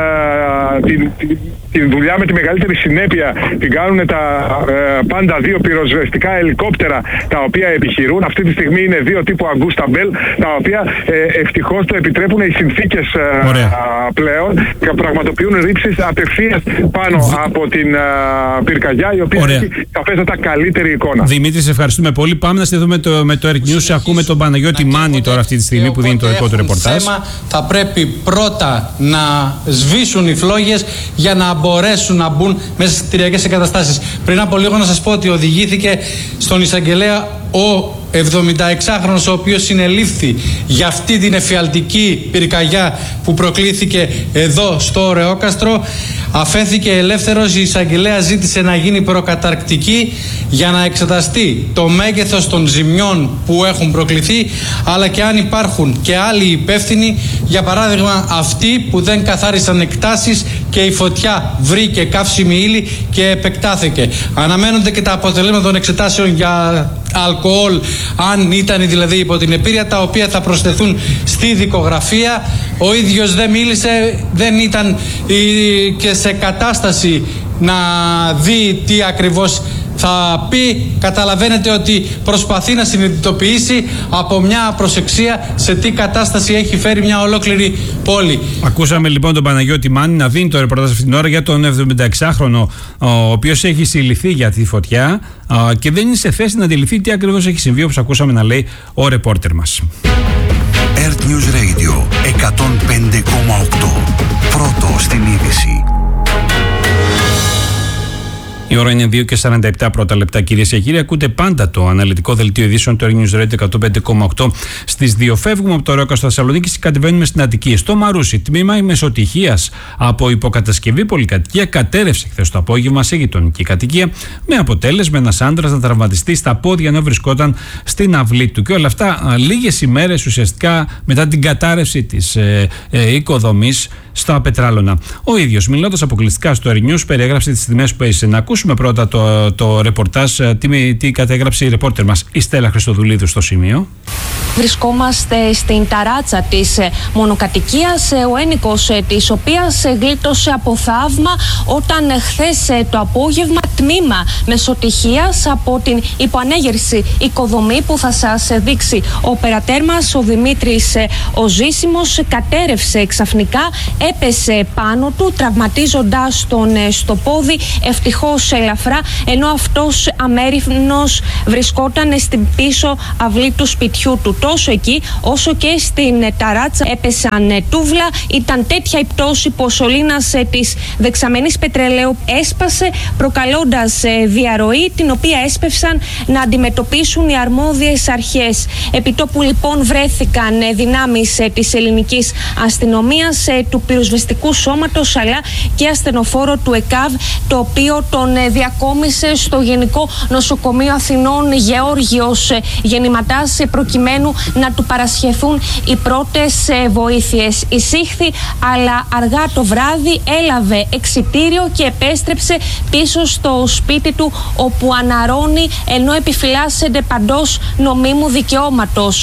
την δουλειά με τη μεγαλύτερη συνέπεια την κάνουν τα πάντα δύο πυροσβεστικά ελικόπτερα τα οποία επιχειρούν. Αυτή τη στιγμή είναι δύο τύπου Augusta Bell, τα οποία ευτυχώς το επιτρέπουν οι συνθήκες πλέον και πραγματοποιούν ρήψεις απευθείας πάνω από την πυρκαγιά, η οποία έχει σαφέστατα καλύτερη εικόνα. Δημήτρη, σε ευχαριστούμε πολύ. Πάμε να στηθούμε με το Earth News. Ακούμε τον Παναγιώτη Μάνη τώρα αυτή τη στιγμή που δίνει το δικό του ρεπορτάζ. Θα πρέπει πρώτα να σβήσουν οι φλόγες για να μπορέσουν να μπουν μέσα στις κτηριακές εγκαταστάσεις. Πριν από λίγο να σας πω ότι οδηγήθηκε στον εισαγγελέα ο 76χρονος, ο οποίος συνελήφθη για αυτή την εφιαλτική πυρκαγιά που προκλήθηκε εδώ στο Ωρεόκαστρο. Αφέθηκε ελεύθερος. Η εισαγγελέα ζήτησε να γίνει προκαταρκτική για να εξεταστεί το μέγεθος των ζημιών που έχουν προκληθεί, αλλά και αν υπάρχουν και άλλοι υπεύθυνοι, για παράδειγμα αυτοί που δεν καθάρισαν εκτάσεις και η φωτιά βρήκε καύσιμη ύλη και επεκτάθηκε. Αναμένονται και τα αποτελέσματα των εξετάσεων για αλκοόλ, αν ήταν δηλαδή υπό την επίρρεια, τα οποία θα προσθεθούν στη δικογραφία. Ο ίδιος δεν μίλησε, δεν ήταν και σε κατάσταση να δει τι ακριβώς θα πει. Καταλαβαίνετε ότι προσπαθεί να συνειδητοποιήσει από μια προσεξία σε τι κατάσταση έχει φέρει μια ολόκληρη πόλη. Ακούσαμε λοιπόν τον Παναγιώτη Μάνη να δίνει το ρεπορτάζ αυτήν την ώρα για τον 76χρονο, ο οποίος έχει συλληφθεί για τη φωτιά και δεν είναι σε θέση να αντιληφθεί τι ακριβώς έχει συμβεί, όπως ακούσαμε να λέει ο ρεπόρτερ μας. Earth News Radio 105,8. Πρώτο στην είδηση. Η ώρα είναι 2:47 πρώτα λεπτά, κυρίες και κύριοι. Ακούτε πάντα το αναλυτικό δελτίο ειδήσεων του Earth News Radio 105,8. Στις 2 φεύγουμε από το Ωρεόκαστρο Θεσσαλονίκης και κατεβαίνουμε στην Αττική. Στο Μαρούσι, τμήμα μεσοτυχίας από υποκατασκευή πολυκατοικία κατέρευσε χθες το απόγευμα σε γειτονική κατοικία, με αποτέλεσμα ένας άντρας να τραυματιστεί στα πόδια ενώ βρισκόταν στην αυλή του. Και όλα αυτά λίγες ημέρες ουσιαστικά μετά την κατάρρευση της οικοδομής στα Πετράλωνα. Ο ίδιος, μιλώντας αποκλειστικά στο Earth News, περιέγραψε τις στιγμές που έζησε. Να ακούσουμε πρώτα το ρεπορτάζ, τι κατέγραψε η ρεπόρτερ μας, η Στέλλα Χριστοδουλίδου, στο σημείο. Βρισκόμαστε στην ταράτσα της μονοκατοικίας, ο ένοικος της οποίας γλίτωσε από θαύμα όταν χθες το απόγευμα τμήμα μεσοτυχίας από την υποανέγερση οικοδομή που θα σας δείξει ο περατέρ μας, ο Δημήτρης ο Ζήσιμος, κατέρευσε ξαφνικά, έπεσε πάνω του τραυματίζοντας τον στο πόδι, ευτυχώς ελαφρά, ενώ αυτός αμέριμνος βρισκόταν στην πίσω αυλή του σπιτιού του. Τόσο εκεί όσο και στην ταράτσα έπεσαν τούβλα. Ήταν τέτοια η πτώση που ο σωλήνας της δεξαμενής πετρελαίου έσπασε, προκαλώντας διαρροή, την οποία έσπευσαν να αντιμετωπίσουν οι αρμόδιες αρχές. Επιτόπου λοιπόν βρέθηκαν δυνάμεις της ελληνικής αστυνομίας, του πυροσβεστικού σώματος, αλλά και ασθενοφόρο του ΕΚΑΒ, το οποίο τον διακόμισε στο Γενικό Νοσοκομείο Αθηνών Γεώργιος Γεννηματάς, προκειμένου να του παρασχεθούν οι πρώτες βοήθειες. Εισήχθη, αλλά αργά το βράδυ έλαβε εξιτήριο και επέστρεψε πίσω στο σπίτι του, όπου αναρρώνει ενώ επιφυλάσσεται παντός νομίμου δικαιώματος.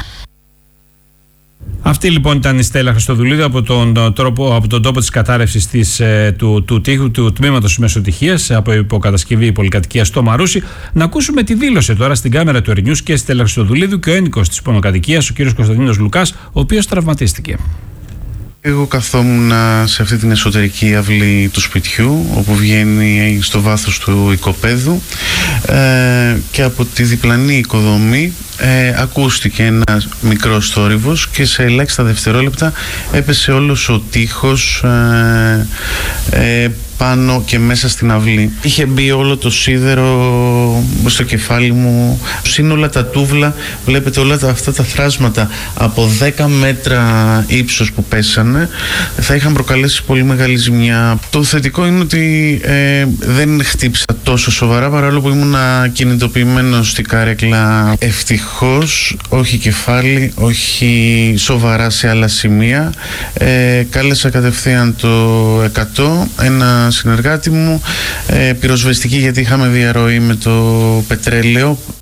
Αυτή λοιπόν ήταν η Στέλλα Χριστοδουλίδου από τον τόπο της κατάρρευσης του τείχου του τμήματος μεσοτυχίας από υποκατασκευή πολυκατοικία στο Μαρούσι. Να ακούσουμε τι δήλωσε τώρα στην κάμερα του Earth News και η Στέλλα Χριστοδουλίδου και ο ένοικος της μονοκατοικίας, ο κ. Κωνσταντίνος Λουκάς, ο οποίος τραυματίστηκε. Εγώ καθόμουν σε αυτή την εσωτερική αυλή του σπιτιού, όπου βγαίνει στο βάθος του οικοπαίδου, και από τη διπλανή οικοδομή ακούστηκε ένας μικρός θόρυβος και σε ελάχιστα δευτερόλεπτα έπεσε όλος ο τοίχος πάνω και μέσα στην αυλή. Είχε μπει όλο το σίδερο στο κεφάλι μου, σύνολα τα τούβλα, βλέπετε όλα αυτά τα θράσματα από 10 μέτρα ύψος που πέσανε, θα είχαν προκαλέσει πολύ μεγάλη ζημιά. Το θετικό είναι ότι δεν χτύπησα τόσο σοβαρά, παρόλο που ήμουν κινητοποιημένος στην καρέκλα. Ευτυχώς, όχι κεφάλι, όχι σοβαρά σε άλλα σημεία. Κάλεσα κατευθείαν το 100, ένα συνεργάτη μου, πυροσβεστική, γιατί είχαμε διαρροή με το πετρέλαιο.